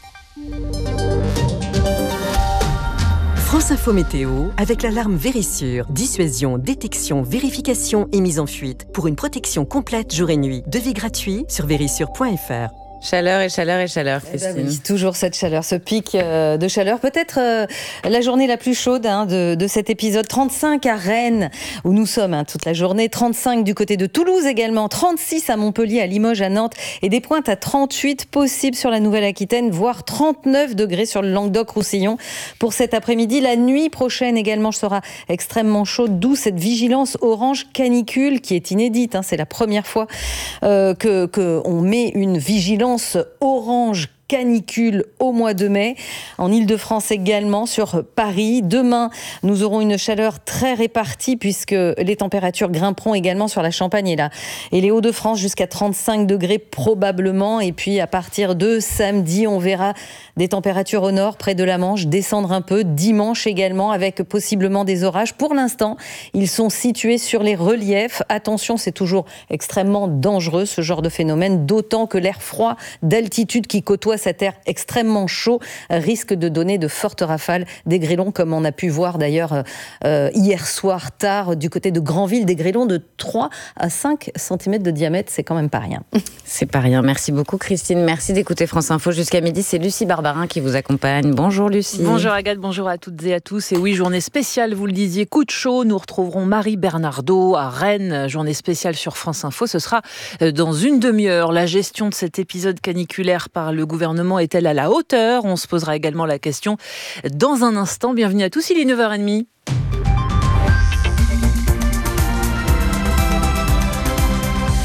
France Info Météo avec l'alarme Vérissure. Dissuasion, détection, vérification et mise en fuite. Pour une protection complète jour et nuit. Devis gratuit sur vérissure point f r. Chaleur et chaleur et chaleur, Eh ben Christine. oui, toujours cette chaleur, ce pic euh, de chaleur. Peut-être euh, la journée la plus chaude hein, de, de cet épisode. trente-cinq à Rennes, où nous sommes hein, toute la journée. trente-cinq du côté de Toulouse également. trente-six à Montpellier, à Limoges, à Nantes. Et des pointes à trente-huit possibles sur la Nouvelle-Aquitaine, voire trente-neuf degrés sur le Languedoc-Roussillon. Pour cet après-midi, la nuit prochaine également sera extrêmement chaude. D'où cette vigilance orange canicule qui est inédite. Hein. C'est la première fois euh, que, que on met une vigilance orange canicule au mois de mai, en Ile-de-France également, sur Paris. Demain, nous aurons une chaleur très répartie puisque les températures grimperont également sur la Champagne et, la, et les Hauts-de-France jusqu'à trente-cinq degrés probablement. Et puis à partir de samedi, on verra des températures au nord, près de la Manche, descendre un peu. Dimanche également, avec possiblement des orages. Pour l'instant, ils sont situés sur les reliefs. Attention, c'est toujours extrêmement dangereux ce genre de phénomène, d'autant que l'air froid d'altitude qui côtoie cet air extrêmement chaud risque de donner de fortes rafales, des grêlons comme on a pu voir d'ailleurs euh, hier soir tard du côté de Granville, des grêlons de trois à cinq centimètres de diamètre, c'est quand même pas rien. C'est pas rien. Merci beaucoup, Christine. Merci d'écouter France Info jusqu'à midi. C'est Lucie Barbarin qui vous accompagne. Bonjour Lucie. Bonjour Agathe, bonjour à toutes et à tous. Et oui, journée spéciale, vous le disiez, coup de chaud. Nous retrouverons Marie Bernardaud à Rennes. Journée spéciale sur France Info. Ce sera dans une demi-heure. La gestion de cet épisode caniculaire par le gouvernement est-elle à la hauteur? On se posera également la question dans un instant. Bienvenue à tous, il est neuf heures trente.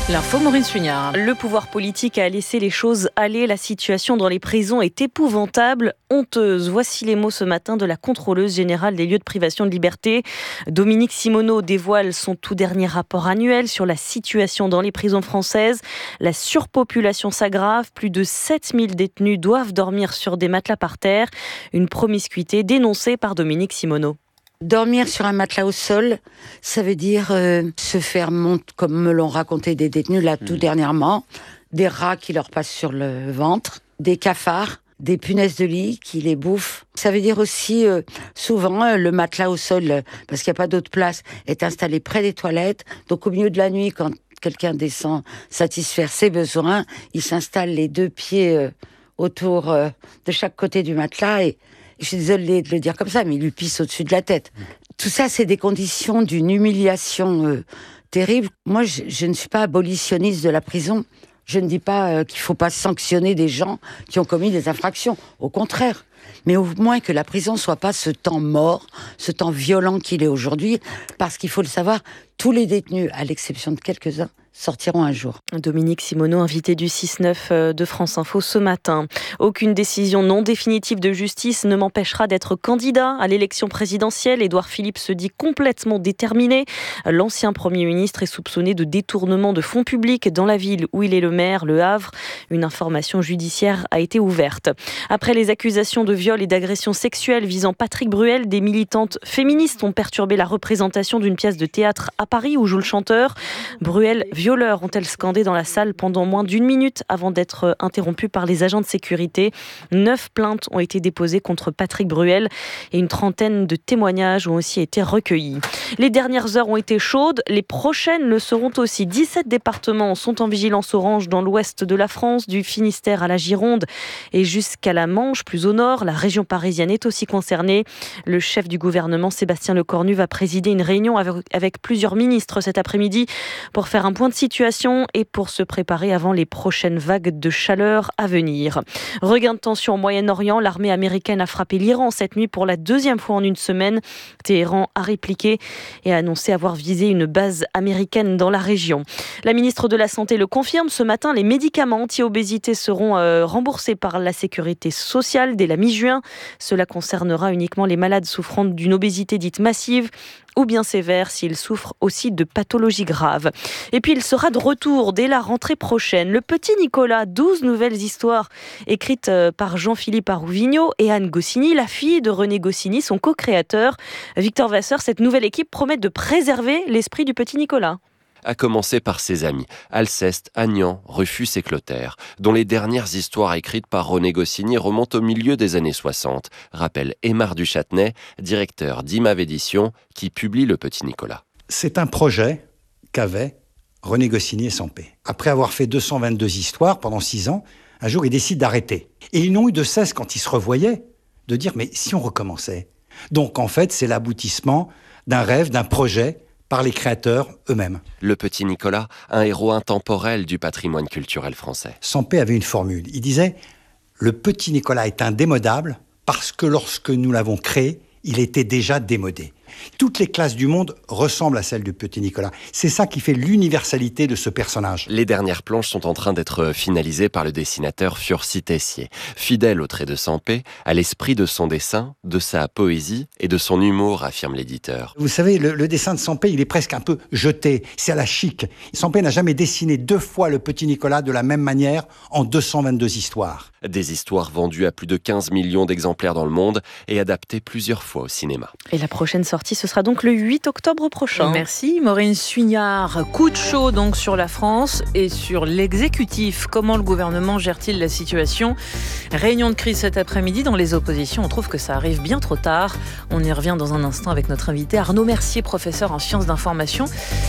L'info, Maureen Suignard. Le pouvoir politique a laissé les choses aller. La situation dans les prisons est épouvantable, honteuse. Voici les mots ce matin de la contrôleuse générale des lieux de privation de liberté. Dominique Simoneau dévoile son tout dernier rapport annuel sur la situation dans les prisons françaises. La surpopulation s'aggrave. Plus de sept mille détenus doivent dormir sur des matelas par terre. Une promiscuité dénoncée par Dominique Simoneau. Dormir sur un matelas au sol, ça veut dire euh, se faire monter, comme me l'ont raconté des détenus là tout mmh. dernièrement, des rats qui leur passent sur le ventre, des cafards, des punaises de lit qui les bouffent. Ça veut dire aussi, euh, souvent, euh, le matelas au sol, euh, parce qu'il n'y a pas d'autre place, est installé près des toilettes. Donc au milieu de la nuit, quand quelqu'un descend satisfaire ses besoins, il s'installe les deux pieds euh, autour euh, de chaque côté du matelas et je suis désolée de le dire comme ça, mais il lui pisse au-dessus de la tête. Tout ça, c'est des conditions d'une humiliation euh, terrible. Moi, je, je ne suis pas abolitionniste de la prison. Je ne dis pas euh, qu'il ne faut pas sanctionner des gens qui ont commis des infractions. Au contraire. Mais au moins que la prison ne soit pas ce temps mort, ce temps violent qu'il est aujourd'hui. Parce qu'il faut le savoir, tous les détenus, à l'exception de quelques-uns, sortiront un jour. Dominique Simoneau, invité du six neuf de France Info ce matin. Aucune décision non définitive de justice ne m'empêchera d'être candidat à l'élection présidentielle. Édouard Philippe se dit complètement déterminé. L'ancien Premier ministre est soupçonné de détournement de fonds publics dans la ville où il est le maire, Le Havre. Une information judiciaire a été ouverte. Après les accusations de viol et d'agression sexuelle visant Patrick Bruel, des militantes féministes ont perturbé la représentation d'une pièce de théâtre à Paris où joue le chanteur. Bruel, violeurs, ont-elles scandé dans la salle pendant moins d'une minute avant d'être interrompues par les agents de sécurité. Neuf plaintes ont été déposées contre Patrick Bruel et une trentaine de témoignages ont aussi été recueillis. Les dernières heures ont été chaudes, les prochaines le seront aussi. dix-sept départements sont en vigilance orange dans l'ouest de la France, du Finistère à la Gironde et jusqu'à la Manche, plus au nord. La région parisienne est aussi concernée. Le chef du gouvernement, Sébastien Lecornu, va présider une réunion avec, avec plusieurs ministres cet après-midi pour faire un point de situation et pour se préparer avant les prochaines vagues de chaleur à venir. Regain de tension au Moyen-Orient, l'armée américaine a frappé l'Iran cette nuit pour la deuxième fois en une semaine. Téhéran a répliqué et a annoncé avoir visé une base américaine dans la région. La ministre de la Santé le confirme ce matin, les médicaments anti-obésité seront euh, remboursés par la sécurité sociale dès la mi-juin. Cela concernera uniquement les malades souffrant d'une obésité dite massive ou bien sévère s'ils souffrent aussi de pathologies graves. Et puis il sera de retour dès la rentrée prochaine. Le Petit Nicolas, douze nouvelles histoires écrites par Jean-Philippe Arouvigno et Anne Goscinny, la fille de René Goscinny, son co-créateur. Victor Vasseur, cette nouvelle équipe promet de préserver l'esprit du Petit Nicolas. À commencer par ses amis, Alceste, Agnan, Rufus et Clotaire, dont les dernières histoires écrites par René Goscinny remontent au milieu des années soixante, rappelle Aymar Duchâtenay, directeur d'I M A V Éditions, qui publie Le Petit Nicolas. C'est un projet qu'avaient René Goscinny et Sampé. Après avoir fait deux cent vingt-deux histoires pendant six ans, un jour ils décident d'arrêter. Et ils n'ont eu de cesse, quand ils se revoyaient, de dire « mais si on recommençait ?» Donc en fait, c'est l'aboutissement d'un rêve, d'un projet, par les créateurs eux-mêmes. Le Petit Nicolas, un héros intemporel du patrimoine culturel français. Sampé avait une formule. Il disait « Le Petit Nicolas est indémodable parce que lorsque nous l'avons créé, il était déjà démodé. » Toutes les classes du monde ressemblent à celles du Petit Nicolas. C'est ça qui fait l'universalité de ce personnage. Les dernières planches sont en train d'être finalisées par le dessinateur Furcy Tessier. Fidèle au trait de Sampé, à l'esprit de son dessin, de sa poésie et de son humour, affirme l'éditeur. Vous savez, le, le dessin de Sampé, il est presque un peu jeté. C'est à la chic. Sampé n'a jamais dessiné deux fois le Petit Nicolas de la même manière en deux cent vingt-deux histoires. Des histoires vendues à plus de quinze millions d'exemplaires dans le monde et adaptées plusieurs fois au cinéma. Et la prochaine sortie, ce sera donc le huit octobre prochain. Merci Maureen Suignard. Coup de chaud donc sur la France et sur l'exécutif. Comment le gouvernement gère-t-il la situation ? Réunion de crise cet après-midi dans les oppositions. On trouve que ça arrive bien trop tard. On y revient dans un instant avec notre invité Arnaud Mercier, professeur en sciences d'information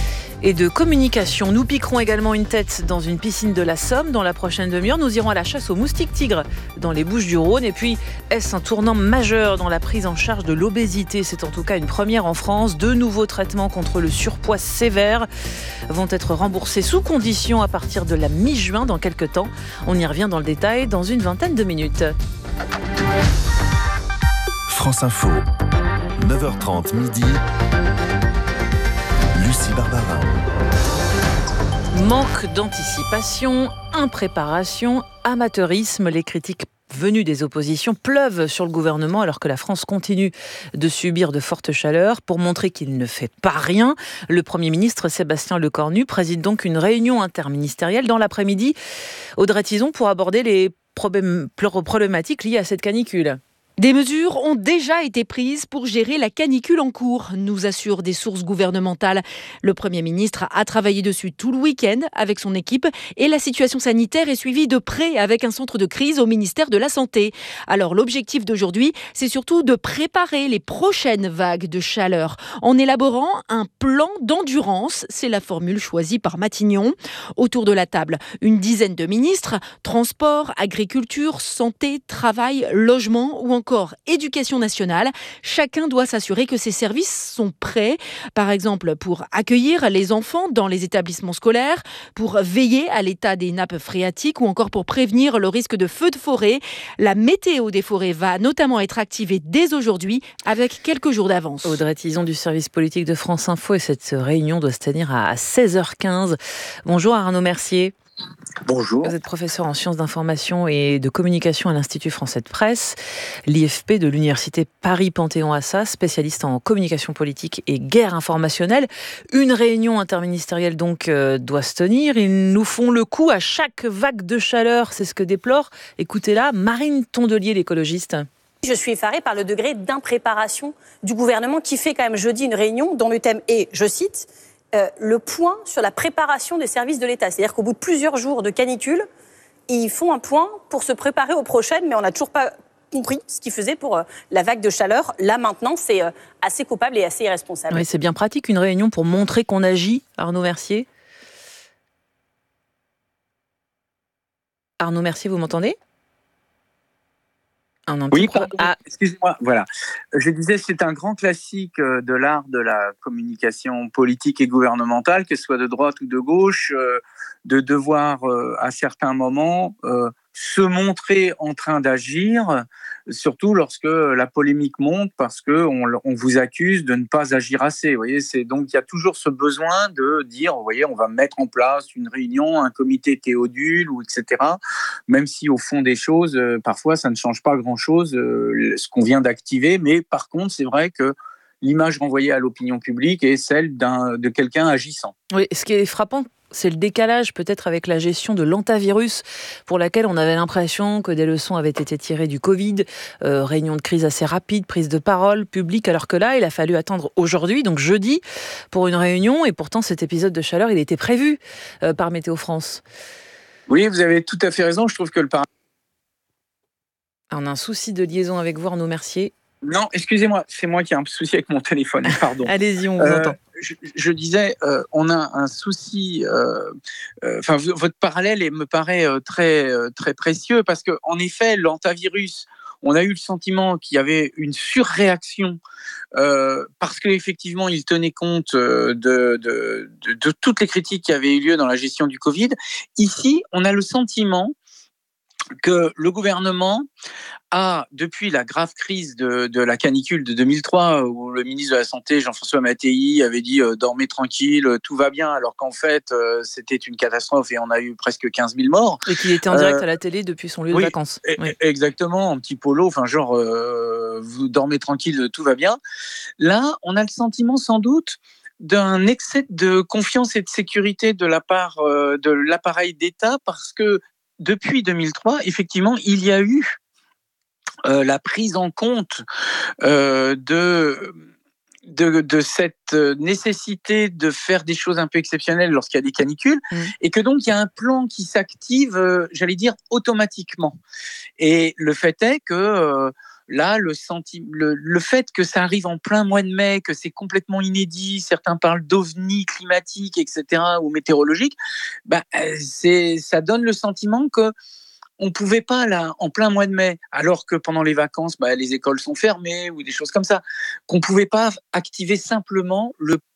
et de communication. Nous piquerons également une tête dans une piscine de la Somme. Dans la prochaine demi-heure, nous irons à la chasse aux moustiques tigres dans les Bouches-du-Rhône. Et puis, est-ce un tournant majeur dans la prise en charge de l'obésité ? C'est en tout cas une première en France. Deux nouveaux traitements contre le surpoids sévère vont être remboursés sous condition à partir de la mi-juin dans quelques temps. On y revient dans le détail dans une vingtaine de minutes. France Info, neuf heures trente midi. Lucie Barbarin. Manque d'anticipation, impréparation, amateurisme, les critiques venues des oppositions pleuvent sur le gouvernement alors que la France continue de subir de fortes chaleurs. Pour montrer qu'il ne fait pas rien, le Premier ministre Sébastien Lecornu préside donc une réunion interministérielle dans l'après-midi. Audrey Tizon pour aborder les problèmes, problématiques liées à cette canicule. Des mesures ont déjà été prises pour gérer la canicule en cours, nous assurent des sources gouvernementales. Le Premier ministre a travaillé dessus tout le week-end avec son équipe et la situation sanitaire est suivie de près avec un centre de crise au ministère de la Santé. Alors l'objectif d'aujourd'hui, c'est surtout de préparer les prochaines vagues de chaleur en élaborant un plan d'endurance. C'est la formule choisie par Matignon. Autour de la table, une dizaine de ministres, transport, agriculture, santé, travail, logement ou encore éducation nationale. Chacun doit s'assurer que ses services sont prêts, par exemple pour accueillir les enfants dans les établissements scolaires, pour veiller à l'état des nappes phréatiques ou encore pour prévenir le risque de feux de forêt. La météo des forêts va notamment être activée dès aujourd'hui avec quelques jours d'avance. Audrey Tizon du service politique de France Info et cette réunion doit se tenir à seize heures quinze. Bonjour Arnaud Mercier. Bonjour. Vous êtes professeur en sciences d'information et de communication à l'Institut français de presse, l'I F P de l'Université Paris-Panthéon-Assas, spécialiste en communication politique et guerre informationnelle. Une réunion interministérielle donc euh, doit se tenir. Ils nous font le coup à chaque vague de chaleur, c'est ce que déplore, écoutez-la, Marine Tondelier, l'écologiste. Je suis effarée par le degré d'impréparation du gouvernement qui fait quand même jeudi une réunion dont le thème est, je cite, Euh, le point sur la préparation des services de l'État. C'est-à-dire qu'au bout de plusieurs jours de canicule, ils font un point pour se préparer aux prochaines, mais on n'a toujours pas compris ce qu'ils faisaient pour euh, la vague de chaleur. Là, maintenant, c'est euh, assez coupable et assez irresponsable. Oui, c'est bien pratique, une réunion pour montrer qu'on agit, Arnaud Mercier. Arnaud Mercier, vous m'entendez ? Oui, pardon, ah. excusez-moi, voilà. Je disais, c'est un grand classique de l'art de la communication politique et gouvernementale, que ce soit de droite ou de gauche, euh, de devoir, euh, à certains moments, euh, se montrer en train d'agir, surtout lorsque la polémique monte, parce qu'on on vous accuse de ne pas agir assez. Vous voyez, c'est, donc il y a toujours ce besoin de dire, vous voyez, on va mettre en place une réunion, un comité Théodule, ou et cetera. Même si au fond des choses, euh, parfois ça ne change pas grand-chose, euh, ce qu'on vient d'activer. Mais par contre, c'est vrai que l'image renvoyée à l'opinion publique est celle d'un, de quelqu'un agissant. Oui, ce qui est frappant, c'est le décalage peut-être avec la gestion de l'antavirus pour laquelle on avait l'impression que des leçons avaient été tirées du Covid, euh, réunion de crise assez rapide, prise de parole publique, alors que là, il a fallu attendre aujourd'hui, donc jeudi, pour une réunion, et pourtant cet épisode de chaleur, il était prévu euh, par Météo France. Oui, vous avez tout à fait raison, je trouve que le par... On a un souci de liaison avec vous, Arnaud Mercier. Non, excusez-moi, c'est moi qui ai un souci avec mon téléphone, pardon. Allez-y, on vous euh, entend. Je, je disais, euh, on a un souci. Enfin, euh, euh, votre parallèle me paraît euh, très euh, très précieux parce que, en effet, l'antavirus, on a eu le sentiment qu'il y avait une surréaction euh, parce qu'effectivement, il tenait compte de, de, de, de toutes les critiques qui avaient eu lieu dans la gestion du Covid. Ici, on a le sentiment que le gouvernement a, depuis la grave crise de, de la canicule de deux mille trois, où le ministre de la Santé, Jean-François Mattei, avait dit euh, « dormez tranquille, tout va bien », alors qu'en fait, euh, c'était une catastrophe et on a eu presque quinze mille morts. Et qu'il était en direct euh, à la télé depuis son lieu oui, de vacances. Oui, exactement, en petit polo, enfin genre euh, « vous dormez tranquille, tout va bien ». Là, on a le sentiment sans doute d'un excès de confiance et de sécurité de la part euh, de l'appareil d'État parce que depuis deux mille trois, effectivement, il y a eu euh, la prise en compte euh, de, de, de cette nécessité de faire des choses un peu exceptionnelles lorsqu'il y a des canicules, mmh. et que donc il y a un plan qui s'active, euh, j'allais dire, automatiquement. Et le fait est que euh, là, le, senti- le, le fait que ça arrive en plein mois de mai, que c'est complètement inédit, certains parlent d'ovnis climatiques, et cetera, ou météorologiques, bah, c'est, ça donne le sentiment que on ne pouvait pas, là, en plein mois de mai, alors que pendant les vacances, bah, les écoles sont fermées ou des choses comme ça, qu'on ne pouvait pas activer simplement le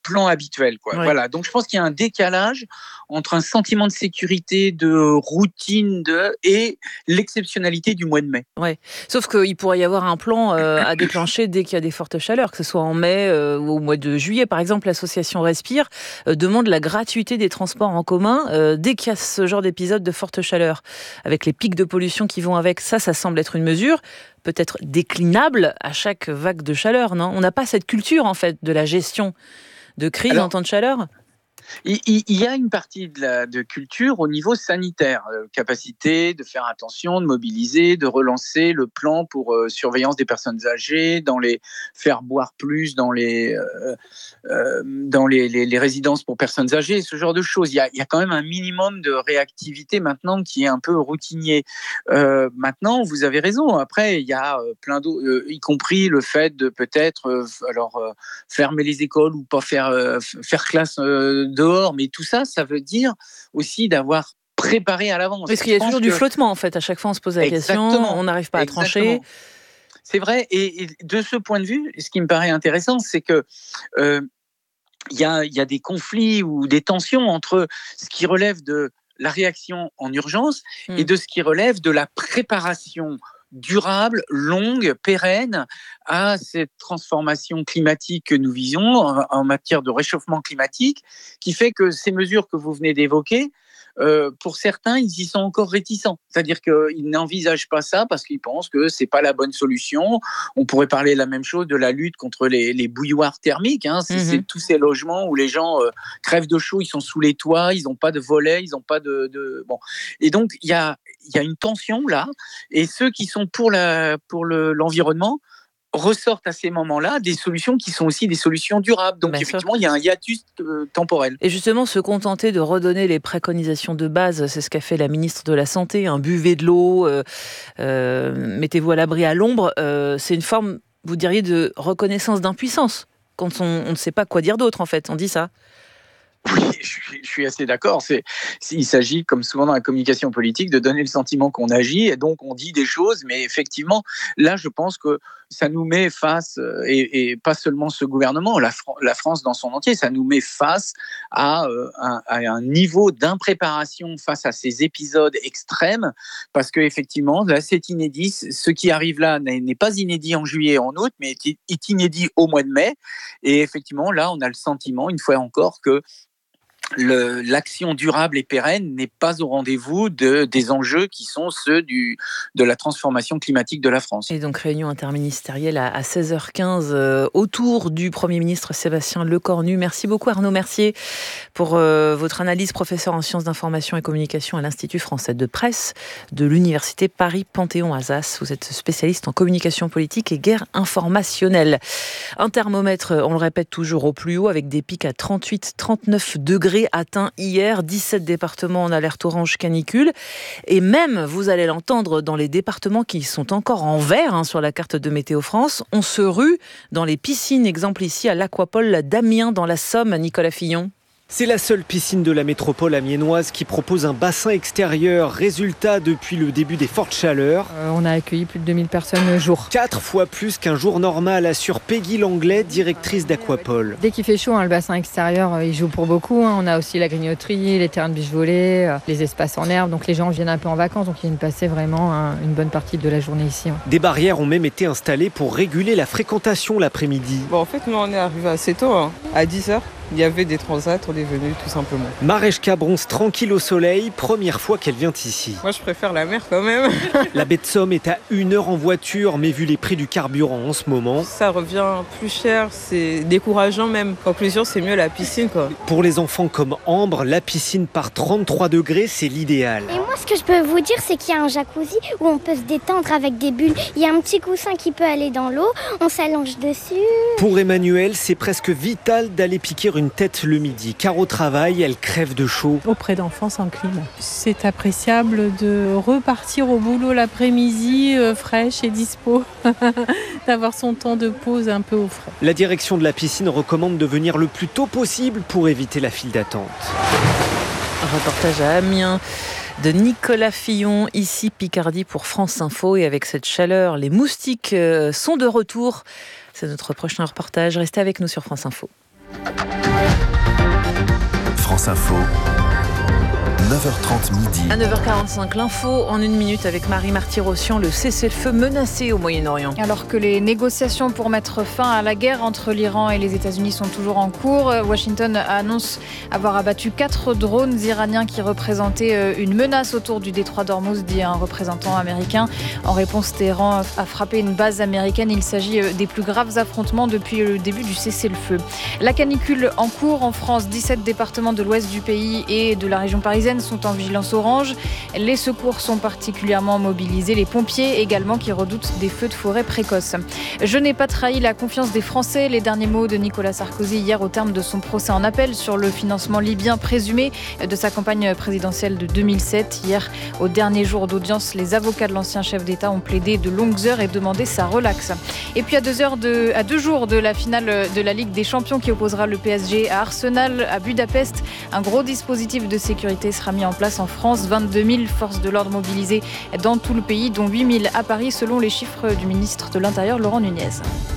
plan habituel, quoi. Ouais. Voilà. Donc je pense qu'il y a un décalage entre un sentiment de sécurité, de routine, de et l'exceptionnalité du mois de mai. Ouais. Sauf qu'il pourrait y avoir un plan euh, à déclencher dès qu'il y a des fortes chaleurs, que ce soit en mai euh, ou au mois de juillet. Par exemple, l'association Respire euh, demande la gratuité des transports en commun euh, dès qu'il y a ce genre d'épisode de forte chaleur, avec les pics de pollution qui vont avec. Ça, ça semble être une mesure peut-être déclinable à chaque vague de chaleur, non ? On n'a pas cette culture en fait de la gestion de crise Alors, en temps de chaleur ? Il, il, il y a une partie de, la, de culture au niveau sanitaire, euh, capacité de faire attention, de mobiliser, de relancer le plan pour euh, surveillance des personnes âgées, dans les faire boire plus dans les euh, euh, dans les, les, les résidences pour personnes âgées, ce genre de choses. Il y a, il y a quand même un minimum de réactivité maintenant qui est un peu routinier. Euh, maintenant, vous avez raison. Après, il y a euh, plein d'autres, euh, y compris le fait de peut-être euh, alors euh, fermer les écoles ou pas faire euh, faire classe euh, dehors, mais tout ça, ça veut dire aussi d'avoir préparé à l'avance. Parce qu'il y a toujours que... du flottement, en fait. À chaque fois, on se pose la Exactement. question, on n'arrive pas Exactement. à trancher. C'est vrai, et, et de ce point de vue, ce qui me paraît intéressant, c'est que euh, il y a, y a des conflits ou des tensions entre ce qui relève de la réaction en urgence mmh. et de ce qui relève de la préparation durable, longue, pérenne à cette transformation climatique que nous visons en, en matière de réchauffement climatique, qui fait que ces mesures que vous venez d'évoquer, euh, pour certains, ils y sont encore réticents. C'est-à-dire qu'ils n'envisagent pas ça parce qu'ils pensent que c'est pas la bonne solution. On pourrait parler la même chose de la lutte contre les, les bouilloires thermiques. Hein. C'est, mmh. c'est tous ces logements où les gens euh, crèvent de chaud, ils sont sous les toits, ils n'ont pas de volets, ils n'ont pas de, de... Bon. Et donc, il y a, y a une tension là. Et ceux qui sont pour, la, pour le, l'environnement ressortent à ces moments-là des solutions qui sont aussi des solutions durables. Donc, Bien effectivement, sûr. il y a un hiatus euh, temporel. Et justement, se contenter de redonner les préconisations de base, c'est ce qu'a fait la ministre de la Santé, hein, buvez de l'eau, euh, euh, mettez-vous à l'abri à l'ombre, euh, c'est une forme, vous diriez, de reconnaissance d'impuissance, quand on, on ne sait pas quoi dire d'autre, en fait. On dit ça ? Oui, je suis, je suis assez d'accord. C'est, il s'agit, comme souvent dans la communication politique, de donner le sentiment qu'on agit et donc on dit des choses. Mais effectivement, là, je pense que ça nous met face, et, et pas seulement ce gouvernement, la, la France dans son entier, ça nous met face à, euh, un, à un niveau d'impréparation face à ces épisodes extrêmes. Parce qu'effectivement, là, c'est inédit. Ce qui arrive là n'est, n'est pas inédit en juillet et en août, mais est, est inédit au mois de mai. Et effectivement, là, on a le sentiment, une fois encore, que Le, l'action durable et pérenne n'est pas au rendez-vous de, des enjeux qui sont ceux du, de la transformation climatique de la France. Et donc réunion interministérielle à, à seize heures quinze euh, autour du Premier ministre Sébastien Lecornu. Merci beaucoup Arnaud Mercier pour euh, votre analyse, professeur en sciences d'information et communication à l'Institut français de presse de l'Université Paris-Panthéon-Assas. Vous êtes spécialiste en communication politique et guerre informationnelle. Un thermomètre, on le répète toujours, au plus haut avec des pics à trente-huit à trente-neuf degrés atteint hier, dix-sept départements en alerte orange canicule. Et même, vous allez l'entendre, dans les départements qui sont encore en vert hein, sur la carte de Météo France, on se rue dans les piscines. Exemple ici à l'Aquapole d'Amiens dans la Somme, à Nicolas Fillon. C'est la seule piscine de la métropole amiénoise qui propose un bassin extérieur. Résultat, depuis le début des fortes chaleurs. Euh, on a accueilli plus de deux mille personnes le jour. Quatre fois plus qu'un jour normal, assure Peggy Langlais, directrice d'Aquapole. Dès qu'il fait chaud, hein, le bassin extérieur, il joue pour beaucoup. Hein. On a aussi la grignoterie, les terrains de biche volée, euh, les espaces en herbe. Donc les gens viennent un peu en vacances, donc ils viennent passer vraiment hein, une bonne partie de la journée ici. Hein. Des barrières ont même été installées pour réguler la fréquentation l'après-midi. Bon, en fait, nous, on est arrivés assez tôt, hein, à dix heures. Il y avait des transats, on est venus tout simplement. Mareshka bronze tranquille au soleil, première fois qu'elle vient ici. Moi je préfère la mer quand même. La baie de Somme est à une heure en voiture, mais vu les prix du carburant en ce moment... Ça revient plus cher, c'est décourageant même. En conclusion, c'est mieux la piscine quoi. Pour les enfants comme Ambre, la piscine par trente-trois degrés, c'est l'idéal. Et moi ce que je peux vous dire, c'est qu'il y a un jacuzzi où on peut se détendre avec des bulles. Il y a un petit coussin qui peut aller dans l'eau, on s'allonge dessus. Pour Emmanuel, c'est presque vital d'aller piquer une tête le midi, car au travail, elle crève de chaud. Auprès d'enfants sans clim. C'est appréciable de repartir au boulot l'après-midi, euh, fraîche et dispo, d'avoir son temps de pause un peu au frais. La direction de la piscine recommande de venir le plus tôt possible pour éviter la file d'attente. Un reportage à Amiens de Nicolas Fillon, ici Picardie pour France Info. Et avec cette chaleur, les moustiques sont de retour. C'est notre prochain reportage. Restez avec nous sur France Info. France Info, neuf heures trente midi. À neuf heures quarante-cinq, l'info en une minute avec Marie Marty-Rossian, le cessez-le-feu menacé au Moyen-Orient. Alors que les négociations pour mettre fin à la guerre entre l'Iran et les États-Unis sont toujours en cours, Washington annonce avoir abattu quatre drones iraniens qui représentaient une menace autour du détroit d'Ormuz, dit un représentant américain. En réponse, Téhéran a frappé une base américaine. Il s'agit des plus graves affrontements depuis le début du cessez-le-feu. La canicule en cours en France, dix-sept départements de l'ouest du pays et de la région parisienne sont en vigilance orange. Les secours sont particulièrement mobilisés. Les pompiers également qui redoutent des feux de forêt précoces. Je n'ai pas trahi la confiance des Français. Les derniers mots de Nicolas Sarkozy hier au terme de son procès en appel sur le financement libyen présumé de sa campagne présidentielle de deux mille sept. Hier, au dernier jour d'audience, les avocats de l'ancien chef d'État ont plaidé de longues heures et demandé sa relaxe. Et puis à deux, heures de, à deux jours de la finale de la Ligue des Champions qui opposera le P S G à Arsenal à Budapest, un gros dispositif de sécurité sera mis en place en France. vingt-deux mille forces de l'ordre mobilisées dans tout le pays, dont huit mille à Paris, selon les chiffres du ministre de l'Intérieur, Laurent Nunez.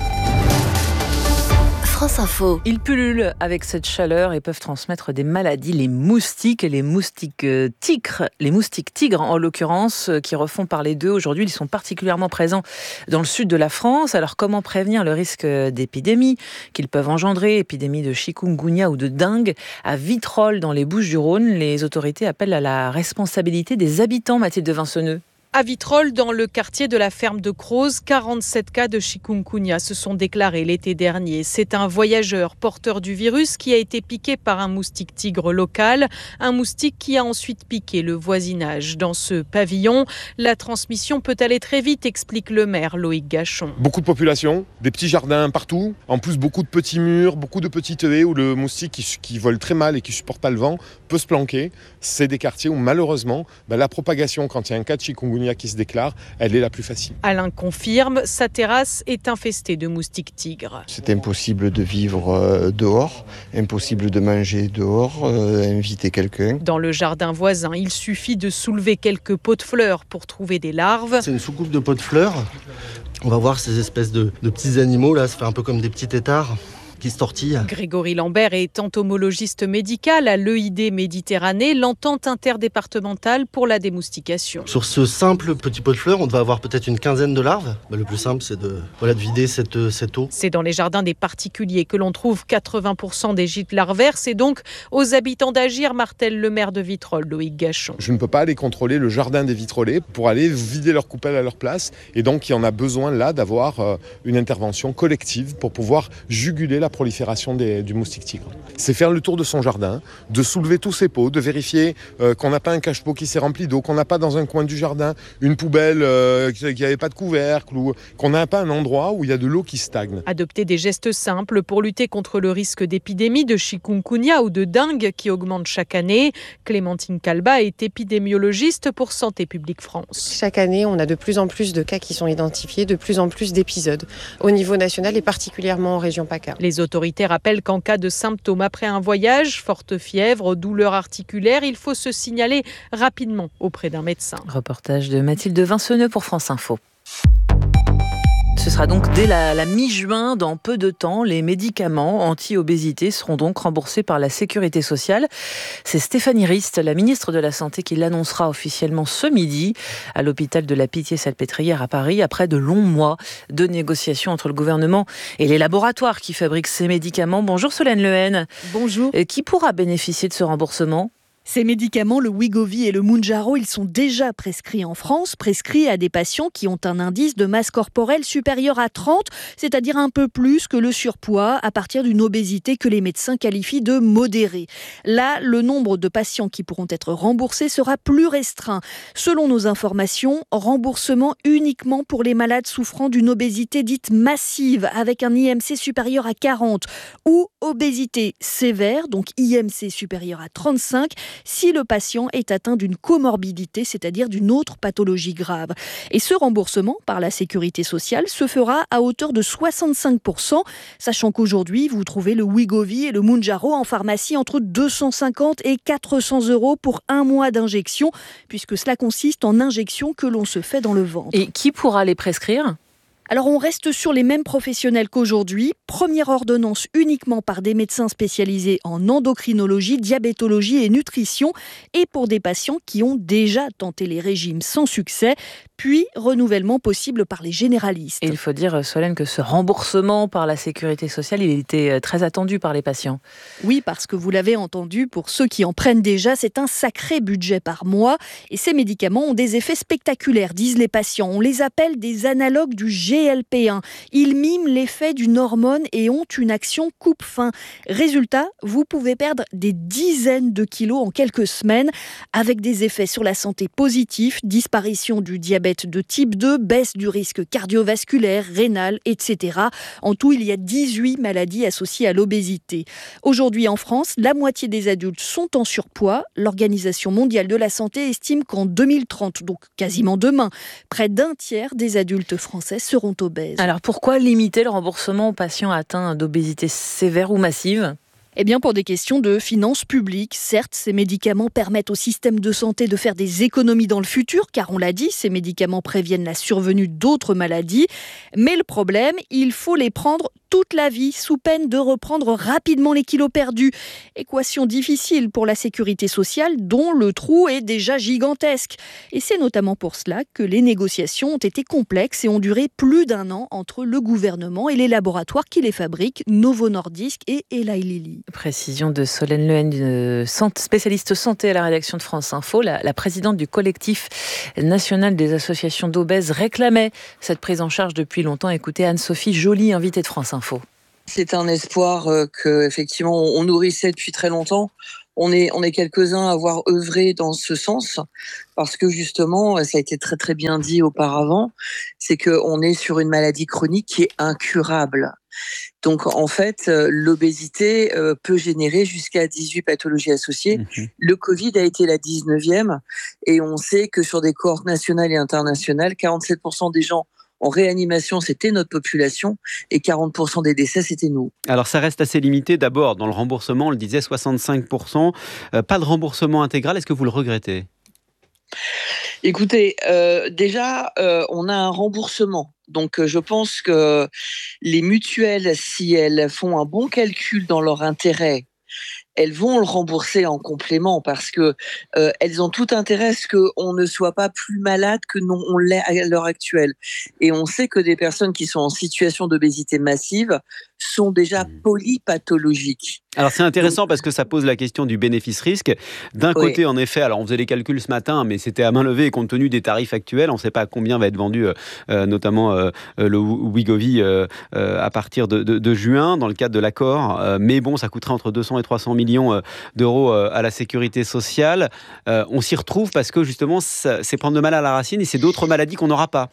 France Info. Ils pullulent avec cette chaleur et peuvent transmettre des maladies, les moustiques et les moustiques tigres, les moustiques tigres en l'occurrence, qui refont parler d'eux aujourd'hui. Ils sont particulièrement présents dans le sud de la France. Alors comment prévenir le risque d'épidémie qu'ils peuvent engendrer, épidémie de chikungunya ou de dengue? À Vitrolles, dans les Bouches-du-Rhône, les autorités appellent à la responsabilité des habitants, Mathilde Vinsoneux. À Vitrolles, dans le quartier de la ferme de Croze, quarante-sept cas de chikungunya se sont déclarés l'été dernier. C'est un voyageur porteur du virus qui a été piqué par un moustique tigre local, un moustique qui a ensuite piqué le voisinage. Dans ce pavillon, la transmission peut aller très vite, explique le maire Loïc Gachon. Beaucoup de population, des petits jardins partout, en plus beaucoup de petits murs, beaucoup de petites haies où le moustique qui, qui vole très mal et qui ne supporte pas le vent peut se planquer. C'est des quartiers où malheureusement, ben, la propagation, quand il y a un cas de chikungunya qui se déclare, elle est la plus facile. Alain confirme, sa terrasse est infestée de moustiques tigres. C'est impossible de vivre euh, dehors, impossible de manger dehors, euh, inviter quelqu'un. Dans le jardin voisin, il suffit de soulever quelques pots de fleurs pour trouver des larves. C'est une soucoupe de pots de fleurs. On va voir ces espèces de, de petits animaux là, ça fait un peu comme des petits têtards qui se tortille. Grégory Lambert est entomologiste médical à l'E I D Méditerranée, l'entente interdépartementale pour la démoustication. Sur ce simple petit pot de fleurs, on va avoir peut-être une quinzaine de larves. Bah, le plus simple, c'est de, voilà, de vider cette, cette eau. C'est dans les jardins des particuliers que l'on trouve quatre-vingts pour cent des gîtes larvaires. C'est donc aux habitants d'agir, martèle le maire de Vitrolles, Loïc Gachon. Je ne peux pas aller contrôler le jardin des Vitrolais pour aller vider leur coupelle à leur place. Et donc, il y en a besoin là d'avoir euh, une intervention collective pour pouvoir juguler la prolifération des, du moustique tigre. C'est faire le tour de son jardin, de soulever tous ses pots, de vérifier euh, qu'on n'a pas un cache-pot qui s'est rempli d'eau, qu'on n'a pas dans un coin du jardin une poubelle euh, qui n'avait pas de couvercle, ou qu'on n'a pas un endroit où il y a de l'eau qui stagne. Adopter des gestes simples pour lutter contre le risque d'épidémie de chikungunya ou de dengue qui augmente chaque année. Clémentine Calba est épidémiologiste pour Santé publique France. Chaque année, on a de plus en plus de cas qui sont identifiés, de plus en plus d'épisodes au niveau national et particulièrement en région PACA. Les autorités rappellent qu'en cas de symptômes après un voyage, forte fièvre, douleur articulaire, il faut se signaler rapidement auprès d'un médecin. Reportage de Mathilde Vinsoneux pour France Info. Ce sera donc dès la, la mi-juin, dans peu de temps, les médicaments anti-obésité seront donc remboursés par la Sécurité sociale. C'est Stéphanie Rist, la ministre de la Santé, qui l'annoncera officiellement ce midi à l'hôpital de la Pitié-Salpêtrière à Paris, après de longs mois de négociations entre le gouvernement et les laboratoires qui fabriquent ces médicaments. Bonjour Solène Lehen. Bonjour. Qui pourra bénéficier de ce remboursement ? Ces médicaments, le Wegovy et le Mounjaro, ils sont déjà prescrits en France, prescrits à des patients qui ont un indice de masse corporelle supérieur à trente, c'est-à-dire un peu plus que le surpoids, à partir d'une obésité que les médecins qualifient de modérée. Là, le nombre de patients qui pourront être remboursés sera plus restreint. Selon nos informations, remboursement uniquement pour les malades souffrant d'une obésité dite massive, avec un I M C supérieur à quarante, ou obésité sévère, donc I M C supérieur à trente-cinq, si le patient est atteint d'une comorbidité, c'est-à-dire d'une autre pathologie grave. Et ce remboursement par la Sécurité sociale se fera à hauteur de soixante-cinq pour cent, sachant qu'aujourd'hui, vous trouvez le Wegovy et le Mounjaro en pharmacie entre deux cent cinquante et quatre cents euros pour un mois d'injection, puisque cela consiste en injection que l'on se fait dans le ventre. Et qui pourra les prescrire ? Alors on reste sur les mêmes professionnels qu'aujourd'hui. Première ordonnance uniquement par des médecins spécialisés en endocrinologie, diabétologie et nutrition et pour des patients qui ont déjà tenté les régimes sans succès, puis renouvellement possible par les généralistes. Et il faut dire, Solène, que ce remboursement par la sécurité sociale, il était très attendu par les patients. Oui, parce que vous l'avez entendu, pour ceux qui en prennent déjà, c'est un sacré budget par mois et ces médicaments ont des effets spectaculaires, disent les patients. On les appelle des analogues du G L P un. Ils miment l'effet d'une hormone et ont une action coupe-faim. Résultat, vous pouvez perdre des dizaines de kilos en quelques semaines avec des effets sur la santé positifs, disparition du diabète de type deux, baisse du risque cardiovasculaire, rénal, et cetera. En tout, il y a dix-huit maladies associées à l'obésité. Aujourd'hui en France, la moitié des adultes sont en surpoids. L'Organisation mondiale de la santé estime qu'en deux mille trente, donc quasiment demain, près d'un tiers des adultes français seront obèses. Alors pourquoi limiter le remboursement aux patients atteints d'obésité sévère ou massive ? Eh bien, pour des questions de finances publiques. Certes, ces médicaments permettent au système de santé de faire des économies dans le futur, car on l'a dit, ces médicaments préviennent la survenue d'autres maladies. Mais le problème, il faut les prendre toute la vie, sous peine de reprendre rapidement les kilos perdus. Équation difficile pour la sécurité sociale, dont le trou est déjà gigantesque. Et c'est notamment pour cela que les négociations ont été complexes et ont duré plus d'un an entre le gouvernement et les laboratoires qui les fabriquent, Novo Nordisk et Eli Lilly. Précision de Solène Lehen, spécialiste santé à la rédaction de France Info. La, la présidente du collectif national des associations d'obèses réclamait cette prise en charge depuis longtemps. Écoutez Anne-Sophie Joly, invitée de France Info. C'est un espoir que effectivement on nourrissait depuis très longtemps. On est, on est quelques-uns à avoir œuvré dans ce sens parce que justement, ça a été très très bien dit auparavant, c'est qu'on est sur une maladie chronique qui est incurable. Donc en fait, l'obésité peut générer jusqu'à dix-huit pathologies associées. Mmh. Le Covid a été la dix-neuvième et on sait que sur des cohortes nationales et internationales, quarante-sept pour cent des gens en réanimation, c'était notre population et quarante pour cent des décès, c'était nous. Alors ça reste assez limité. D'abord, dans le remboursement, on le disait, soixante-cinq pour cent. Euh, pas de remboursement intégral. Est-ce que vous le regrettez ? Écoutez, euh, déjà, euh, on a un remboursement. Donc, euh, je pense que les mutuelles, si elles font un bon calcul dans leur intérêt, elles vont le rembourser en complément parce que euh, elles ont tout intérêt à ce qu'on ne soit pas plus malade que non on l'est à l'heure actuelle. Et on sait que des personnes qui sont en situation d'obésité massive sont déjà polypathologiques. Alors c'est intéressant Donc, parce que ça pose la question du bénéfice-risque. D'un oui. côté, en effet, alors on faisait les calculs ce matin, mais c'était à main levée et compte tenu des tarifs actuels, on ne sait pas combien va être vendu, euh, notamment euh, le Wegovy euh, euh, à partir de, de, de juin, dans le cadre de l'accord. Euh, mais bon, ça coûterait entre deux cents et trois cents millions d'euros à la sécurité sociale. Euh, on s'y retrouve parce que justement, ça, c'est prendre de mal à la racine et c'est d'autres maladies qu'on n'aura pas.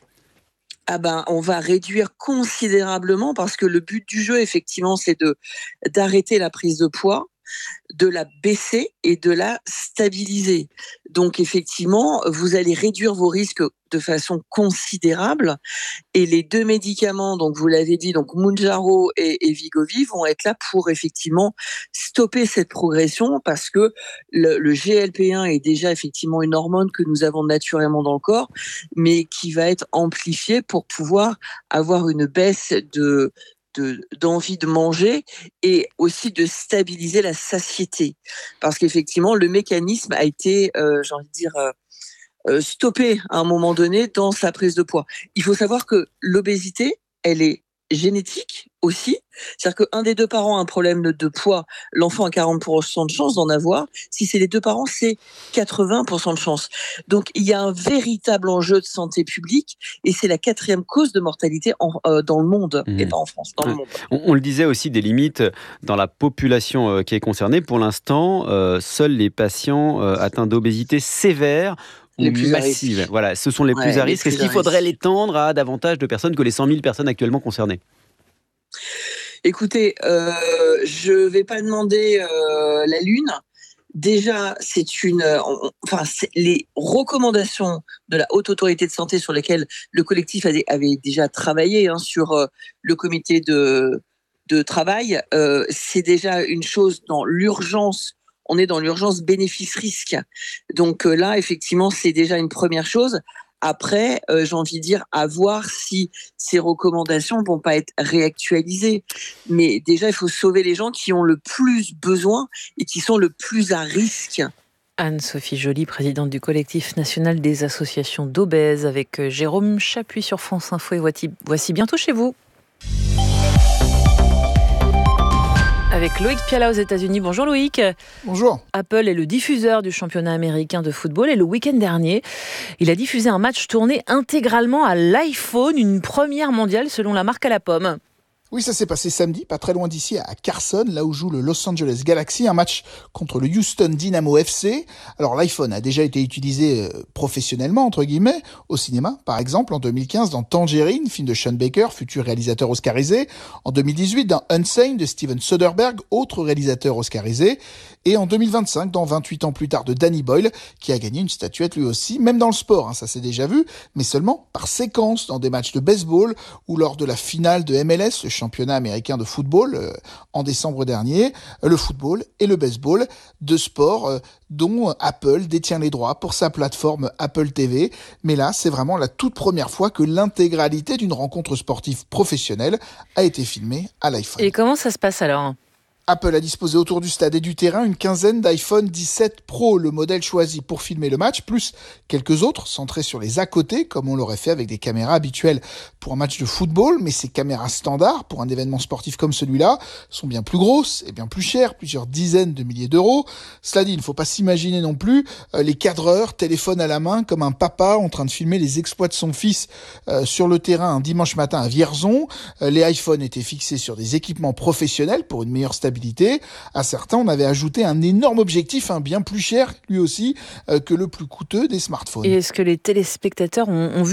Ah ben, on va réduire considérablement parce que le but du jeu, effectivement, c'est de, d'arrêter la prise de poids, de la baisser et de la stabiliser. Donc, effectivement, vous allez réduire vos risques de façon considérable et les deux médicaments, donc vous l'avez dit, donc Mounjaro et, et Wegovy vont être là pour effectivement stopper cette progression parce que le, le G L P un est déjà effectivement une hormone que nous avons naturellement dans le corps, mais qui va être amplifiée pour pouvoir avoir une baisse de De, d'envie de manger et aussi de stabiliser la satiété. Parce qu'effectivement, le mécanisme a été, euh, j'ai envie de dire, euh, stoppé à un moment donné dans sa prise de poids. Il faut savoir que l'obésité, elle est génétique aussi. C'est-à-dire qu'un des deux parents a un problème de poids, l'enfant a quarante pour cent de chance d'en avoir. Si c'est les deux parents, c'est quatre-vingts pour cent de chance. Donc, il y a un véritable enjeu de santé publique et c'est la quatrième cause de mortalité en, euh, dans le monde, mmh. et pas en France, dans ouais. le monde. On, on le disait aussi, des limites dans la population euh, qui est concernée. Pour l'instant, euh, seuls les patients euh, atteints d'obésité sévère les plus massive. Voilà, ce sont les plus ouais, à risque. Est-ce qu'il faudrait l'étendre à davantage de personnes que les cent mille personnes actuellement concernées ? Écoutez, euh, je ne vais pas demander euh, la Lune. Déjà, c'est une, on, enfin, c'est les recommandations de la Haute Autorité de Santé sur lesquelles le collectif avait, avait déjà travaillé hein, sur euh, le comité de, de travail. Euh, c'est déjà une chose dans l'urgence. On est dans l'urgence bénéfice-risque. Donc euh, là, effectivement, c'est déjà une première chose. Après, euh, j'ai envie de dire, à voir si ces recommandations vont pas être réactualisées. Mais déjà, il faut sauver les gens qui ont le plus besoin et qui sont le plus à risque. Anne-Sophie Joly, présidente du collectif national des associations d'obèses, avec Jérôme Chapuis sur France Info. Et voici, voici bientôt chez vous. Avec Loïc Piala aux États-Unis. Bonjour Loïc. Bonjour. Apple est le diffuseur du championnat américain de football et le week-end dernier, il a diffusé un match tourné intégralement à l'iPhone, une première mondiale selon la marque à la pomme. Oui, ça s'est passé samedi, pas très loin d'ici, à Carson, là où joue le Los Angeles Galaxy, un match contre le Houston Dynamo F C. Alors l'iPhone a déjà été utilisé euh, professionnellement, entre guillemets, au cinéma, par exemple, en deux mille quinze dans Tangerine, film de Sean Baker, futur réalisateur oscarisé, en deux mille dix-huit dans Unsane de Steven Soderbergh, autre réalisateur oscarisé, et en deux mille vingt-cinq dans vingt-huit ans plus tard de Danny Boyle, qui a gagné une statuette lui aussi, même dans le sport, hein, ça s'est déjà vu, mais seulement par séquence, dans des matchs de baseball ou lors de la finale de M L S, le championnat américain de football, euh, en décembre dernier, euh, le football et le baseball, deux sports euh, dont Apple détient les droits pour sa plateforme Apple T V. Mais là, c'est vraiment la toute première fois que l'intégralité d'une rencontre sportive professionnelle a été filmée à l'iPhone. Et comment ça se passe alors ? Apple a disposé autour du stade et du terrain une quinzaine d'iPhone dix-sept Pro, le modèle choisi pour filmer le match, plus quelques autres centrés sur les à côté, comme on l'aurait fait avec des caméras habituelles pour un match de football. Mais ces caméras standards, pour un événement sportif comme celui-là, sont bien plus grosses et bien plus chères, plusieurs dizaines de milliers d'euros. Cela dit, il ne faut pas s'imaginer non plus euh, les cadreurs, téléphone à la main, comme un papa en train de filmer les exploits de son fils euh, sur le terrain un dimanche matin à Vierzon. Euh, les iPhones étaient fixés sur des équipements professionnels pour une meilleure stabilité. À certains, on avait ajouté un énorme objectif, hein, bien plus cher, lui aussi, euh, que le plus coûteux des smartphones. Et est-ce que les téléspectateurs ont, ont vu